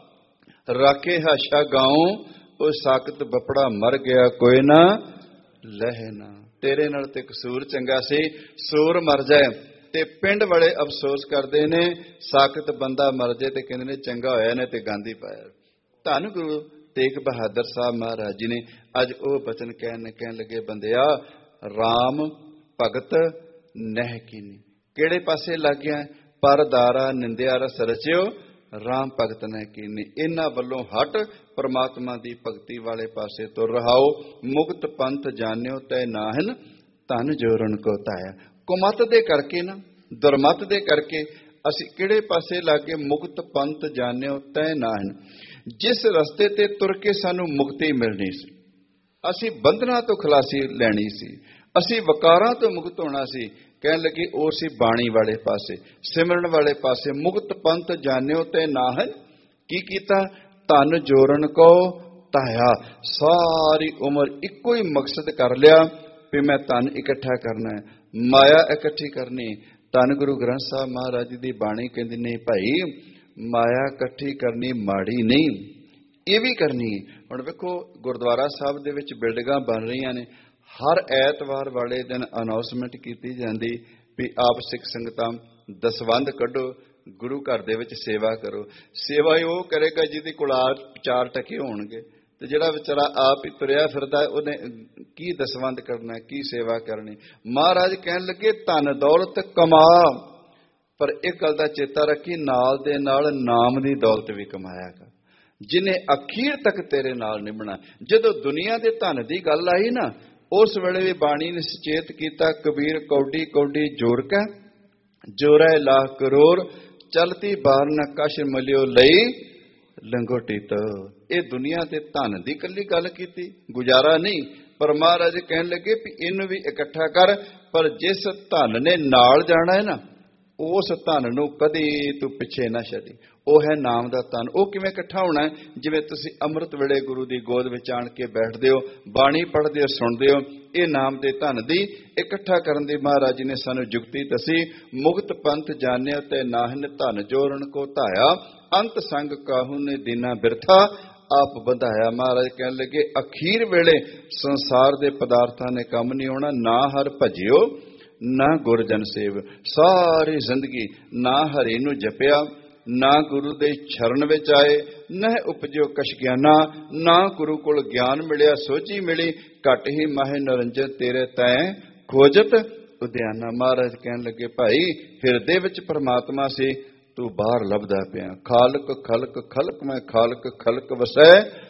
राखे हाशा गाऊं, वो साकत बपड़ा मर गया कोई ना लहना। तेरे नाल ते कसूर चंगा सी, सूर मर जाए ते पिंड वाले अफसोस करते ने, साकत बंदा मर जाए ते कहते ने चंगा होया ने ते गांधी पाया। धन गुरु तेग बहादुर साहब महाराज जी ने अज वो बचन कहन लगे, बंदिया राम भगत नह कीनी। किहड़े पासे लग गया? परदारा निंदिया रस रचियो, राम भगत ने कीनी। इन्हां वल्लों हट परमात्मा दी भगती वाले पासे तुर रहाओ। मुक्त पंथ जानियो तै नाहन, धन जोरन को ताया। कुमत दे करके ना, दुरमत दे करके असी किहड़े पासे लागे? मुक्त पंथ जानियो तै नाहन। जिस रस्ते ते तुर के सानू मुक्ति मिलनी सी, असी बंधना तो खलासी लैनी सी, असी वकारां तो मुक्त होना सी, कहने लगे ओ सी बाणी वाले पासे, सिमरन वाले पासे। मुक्त पंथ जानियो ते नाहन, की कीता? धन जोरन को ताया। सारी उम्र इको ही मकसद कर लिया भी मैं धन इकट्ठा करना है, माया इकट्ठी करनी। धन गुरु ग्रंथ साहब महाराज जी की बाणी कहती नहीं भाई, माया इकट्ठी करनी माड़ी नहीं, ये भी करनी है। हुण वेखो गुरुद्वारा साहब दे विच बिल्डिंगां बन रही ने, हर ऐतवार वाले दिन अनाउंसमेंट की जाती भी आप सिख संगतां दसवंध कढो, गुरु घर दे विच सेवा करो। सेवा ही वो करेगा जिहदे कोल चार टके होणगे, ते जिहड़ा बेचारा आप ही तुरिया फिरदा उहने की दसवंध करना, की सेवा करनी। महाराज कहन लगे धन दौलत कमा, पर एक गल दा चेता रखी, नाल दे नाल नाम दी दौलत भी कमाया कर, जिन्हें अखीर तक तेरे नाल निभना। जदों दुनिया दे धन दी गल आई ना, उस वेले भी बाणी ने सचेत किया, कबीर कौडी कौडी जोर कै, जोरै लाख करोड़, चलती बार न कश मलियो लई लंगोटी। तो ये दुनिया के धन की कली गल की, गुजारा नहीं। पर महाराज कहन लगे भी इनू भी इकट्ठा कर, पर जिस धन ने नाल जाना है ना, उस धन नूं कदी तू पिछे ना छड्डी। वो है नाम का धन। वो किवें इकट्ठा होना है? जिवें तुसीं अमृत वेले गुरु की गोद विच आण के बैठदे हो, बाणी पढ़दे हो, सुणदे हो, ये नाम के धन की इकट्ठा करन दी महाराज जी ने सानू जुगती दसी। मुक्त पंथ जानियो ते नाहन, धन जोरन को धाया, अंत संग काहू ने दीना बिरथा, आप बधाया। महाराज कहन लगे अखीर वेले संसार के पदार्थां ने कम नहीं होना, ना हर भजियो ना गुरजन सेव। सारी जिंदगी ना हरि नूं जपिया, ना गुरु दे शरण विच आए, न उपजो कश ज्ञाना, ना गुरु कोल ज्ञान मिलिया सोझी मिली, घट ही माहे नरंजन तेरे तै खोजत उद्याना। महाराज कहन लगे भाई हिरदे विच परमात्मा से तू बाहर लभदा पिया। खालक खलक खलक मैं खालक खलक वसै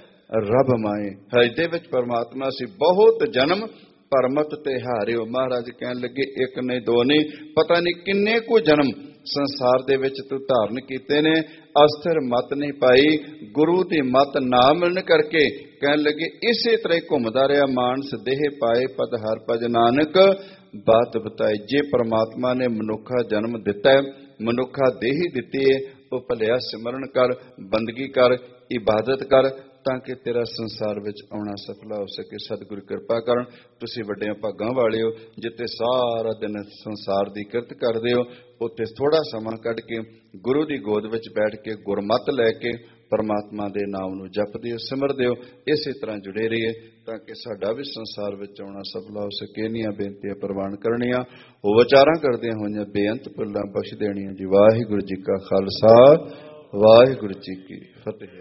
रब माए। हिरदे विच परमात्मा से बहुत जन्म परमत ते हारियो। महाराज कहन लगे एक नहीं दो नहीं, पता नहीं किन्ने को जन्म संसार दे विच तू धारण कीते ने, अस्थिर मत नहीं पाई, गुरु की मत ना मिलने करके कहन लगे इसे तरह घूमदा रहा, मानस देह पाए पद हर भज नानक बात बताई। जे परमात्मा ने मनुखा जन्म दिता है, मनुखा देही दिती है, ਉਹ ਭਲਿਆ ਸਿਮਰਨ ਕਰ, ਬੰਦਗੀ ਕਰ, ਇਬਾਦਤ ਕਰ, ਤਾਂ ਕਿ ਤੇਰਾ ਸੰਸਾਰ ਵਿੱਚ ਆਉਣਾ ਸਫਲਾ ਹੋ ਸਕੇ। ਸਤਿਗੁਰੂ ਕਿਰਪਾ ਕਰਨ। ਤੁਸੀਂ ਵੱਡਿਆਂ ਭਾਗਾਂ ਵਾਲੇ ਹੋ, ਜਿੱਥੇ ਸਾਰਾ ਦਿਨ ਸੰਸਾਰ ਦੀ ਕਿਰਤ ਕਰਦੇ ਹੋ, ਉੱਥੇ ਥੋੜਾ ਸਮਾਂ ਕੱਢ ਕੇ ਗੁਰੂ ਦੀ ਗੋਦ ਵਿੱਚ ਬੈਠ ਕੇ ਗੁਰਮਤਿ ਲੈ ਕੇ ਪਰਮਾਤਮਾ ਦੇ ਨਾਮ ਨੂੰ ਜਪਦੇ ਹੋ, ਸਿਮਰਦੇ ਹੋ। ਇਸੇ ਤਰ੍ਹਾਂ ਜੁੜੇ ਰਹੀਏ ਤਾਂ ਕਿ ਸਾਡਾ ਵੀ ਸੰਸਾਰ ਵਿੱਚ ਆਉਣਾ ਸਫਲਾ ਹੋ ਸਕੇ। ਇੰਨੀਆਂ ਬੇਨਤੀਆਂ ਪ੍ਰਵਾਨ ਕਰਨੀਆਂ, ਉਹ ਵਿਚਾਰਾਂ ਕਰਦਿਆਂ ਹੋਈਆਂ ਬੇਅੰਤ ਭੁੱਲਾਂ ਬਖਸ਼ ਦੇਣੀਆਂ ਜੀ। ਵਾਹਿਗੁਰੂ ਜੀ ਕਾ ਖਾਲਸਾ, ਵਾਹਿਗੁਰੂ ਜੀ ਕੀ ਫਤਿਹ।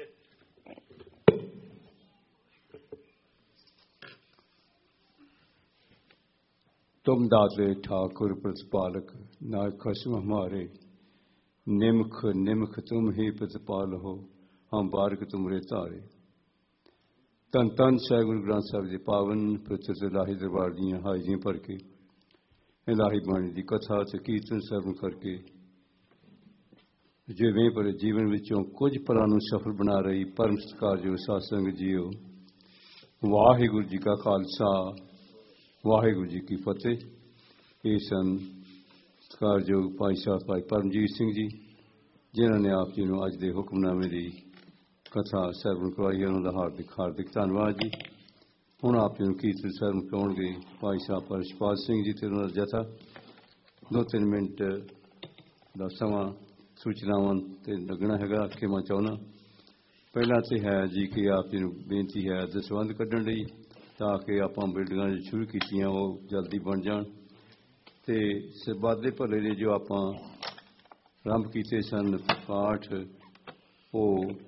तुम दाते ठाकुर प्रतिपालक, नाथ खसम हमारे, निमख निमख तुम ही प्रतिपाल हो, हम बारक तुमरे तारे। धन धन साहिब गुरु ग्रंथ साहिब जी पावन पवित्र इलाही दरबार दियां हाजियां भर के इलाही बाणी की कथा ते कीर्तन सरवण करके जिवें पर जीवन विचों कुछ पलां नूं सफल बना रही परम सत्कारयोग साध संगत जीओ। वाहिगुरू जी का खालसा, वाहिगुरू जी की फतेह। ये सन सत्कारयोग भाई साहब भाई परमजीत सिंह जी, जिन्होंने आप जी को अज के हुक्मनामे की कथा सरवण करवाई है, उन्होंने हार्दिक हार्दिक धन्यवाद जी। हुण आप जी कीर्तन सरवण कराउणगे भाई साहब परशपाल सिंह जी ते उन्होंने जथा। 2-3 मिनट का समा सूचनावां ते लगना है आखे मैं चाहना। पहला तो है जी कि आप जी बेनती है दसवंध कढ़ण लई, ताकि आप बिल्डिंगां शुरू कीतियां वो जल्दी बन जाण ते वादे भले ने जो आप आरंभ किए सन पाठ, वो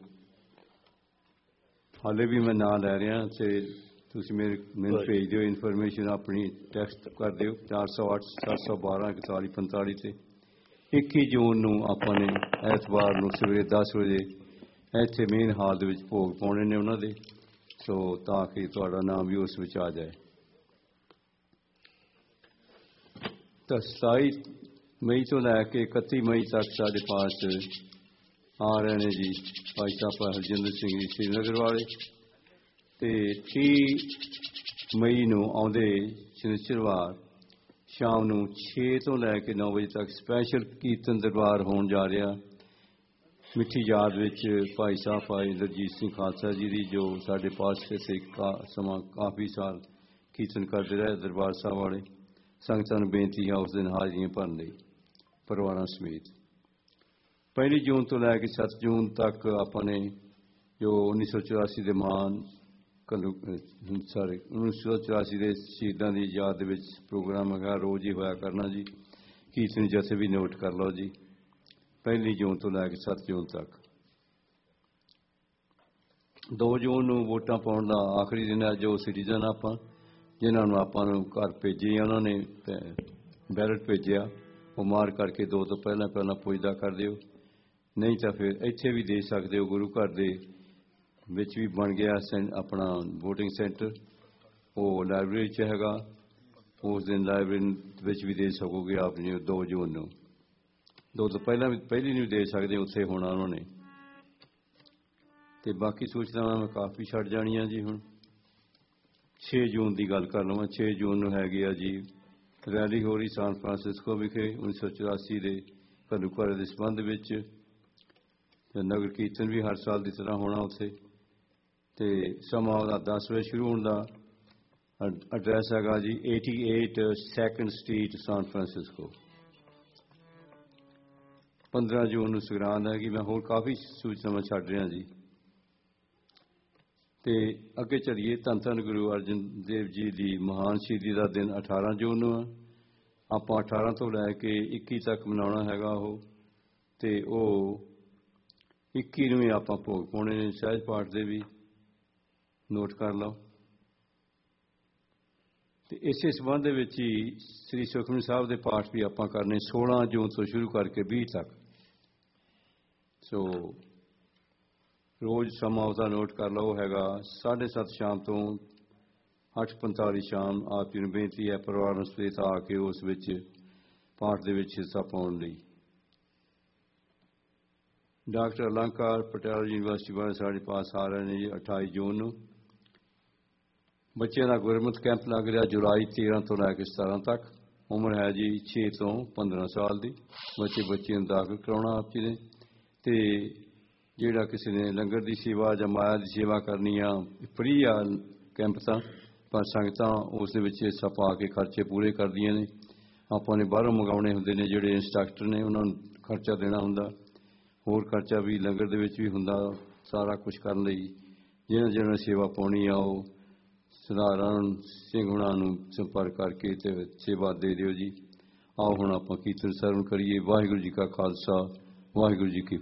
हाले भी मैं ना लै रहा तो तुसीं मैनूं भेज दिओ इनफॉर्मेशन अपनी टैक्सट कर दिओ 408 712 41 45 ते 21 जून नूं आपां ने ऐतवार नूं सवेरे 10 बजे इत्थे मेन हाल दे विच भोग पाउणे ने उन्हां दे, सो ताकि तुहाडा नाम भी उस विच आ जाए। तो 27 मई तो लैके 31 मई तक साढ़े पास आ रहे हैं जी भाई साहब हरजिंदर सिंह जी श्रीनगर वाले, तो 30 मई नूं आउंदे शनिचरवार शाम नूं 6 तो लैके 9 बजे तक स्पैशल कीर्तन दरबार होने जा रहा मिठी याद विच भाई साहब भाई इंद्रजीत सिंह खालसा जी की, जो साढ़े पास से समा काफ़ी साल कीर्तन करते रहे दरबार साहब वाले। संगतां नूं बेनती है उस दिन हाजिरियां भरन लई परिवारां समेत। 1 जून तो लैके 7 जून तक अपने जो 1984 के महान 1984 के शहीदों की याद विच प्रोग्राम है, रोज़ ही होया करना जी। कीर्तन जथे भी नोट कर लो जी। 1 जून तो लैके 7 जून तक। 2 जून नूं वोटां पाउण दा आखिरी दिन है, जो सिटीजन आपां जिन्होंने आपां घर भेजे उन्होंने बैलेट भेजा, वो मार करके 2 तो पहला पुजदा कर दिओ, नहीं तो फिर इत्थे भी दे सकते हो। गुरु घर दे विच भी बन गया अपना वोटिंग सेंटर, वो लाइब्रेरी च हैगा, उस दिन लाइब्रेरी विच भी दे सकोगे आप जी। 2 जून नूं 2 तो पहली नहीं दे सकते, उत्थे होना उन्होंने। तो बाकी सूचनावां मैं काफ़ी छड्ड जाणियां जी। हुण 6 जून की गल कर लवां। 6 जून नूं हैगी आ जी रैली हो रही सान फ्रांसिस्को विखे 1984 के घल्लूघारे के संबंध विच। नगर कीर्तन भी हर साल की तरह होना उत्थे, ते समा उहदा 10 बजे शुरू होने का एड्रैस हैगा जी 88 2nd स्ट्रीट सान फ्रांसिस्को। 15 जून नूं संगरांद हैगी। मैं होर काफ़ी सूचनावां छड्ड रहा जी। ते अगे चलिए धन धन गुरु अर्जन देव जी की महान शहीदी का दिन 18 जून नूं आप 18 तो लैके 21 तक मनाना हैगा वो, ते वो 21 नूं आप भोग पाने ने सहज पाठ दे भी नोट कर लो। ते इसे संबंध विच ही श्री सुखमनी साहब के पाठ भी आप करने 16 जून तो शुरू करके 20 तक। सो रोज़ समा उसका नोट कर लो हैगा 7:30 शाम तो 8:45 शाम। आप जी नूं बेनती है परिवार समेत आके उस विच पाठ दे विच हिस्सा पाउण लई। डॉक्टर अलंकार पटियाला यूनिवर्सिटी वाले साढ़े पास आ रहे हैं जी 28 जून नूं। बच्चों का गुरमत कैंप लग रहा जुलाई 13 तो लैके 17 तक। उम्र है जी 6 तो 15 साल की। बच्चे दाखिल कराना आप जी ने। ਤੇ ਜਿਹੜਾ ਕਿਸੇ ਨੇ ਲੰਗਰ ਦੀ ਸੇਵਾ ਜਾਂ ਮਾਇਆ ਦੀ ਸੇਵਾ ਕਰਨੀ ਆ, ਫਰੀ ਆ ਕੈਂਪ ਤਾਂ, ਪਰ ਸੰਗਤਾਂ ਉਸ ਦੇ ਵਿੱਚ ਹਿੱਸਾ ਪਾ ਕੇ ਖਰਚੇ ਪੂਰੇ ਕਰਦੀਆਂ ਨੇ। ਆਪਾਂ ਨੇ ਬਾਹਰੋਂ ਮੰਗਾਉਣੇ ਹੁੰਦੇ ਨੇ, ਜਿਹੜੇ ਇੰਸਟਰਕਟਰ ਨੇ ਉਹਨਾਂ ਨੂੰ ਖਰਚਾ ਦੇਣਾ ਹੁੰਦਾ, ਹੋਰ ਖਰਚਾ ਵੀ ਲੰਗਰ ਦੇ ਵਿੱਚ ਵੀ ਹੁੰਦਾ। ਸਾਰਾ ਕੁਝ ਕਰਨ ਲਈ ਜਿਹਨਾਂ ਸੇਵਾ ਪਾਉਣੀ ਆ ਉਹ ਸਧਾਰਨ ਸਿੰਘ ਹੁਣਾਂ ਨੂੰ ਸੰਪਰਕ ਕਰਕੇ ਤੇ ਸੇਵਾ ਦੇ ਦਿਓ ਜੀ। ਆਓ ਹੁਣ ਆਪਾਂ ਕੀਰਤਨ ਸਰਵਣ ਕਰੀਏ। ਵਾਹਿਗੁਰੂ ਜੀ ਕਾ ਖਾਲਸਾ, ਵਾਹਿਗੁਰੂ ਜੀ ਕੀ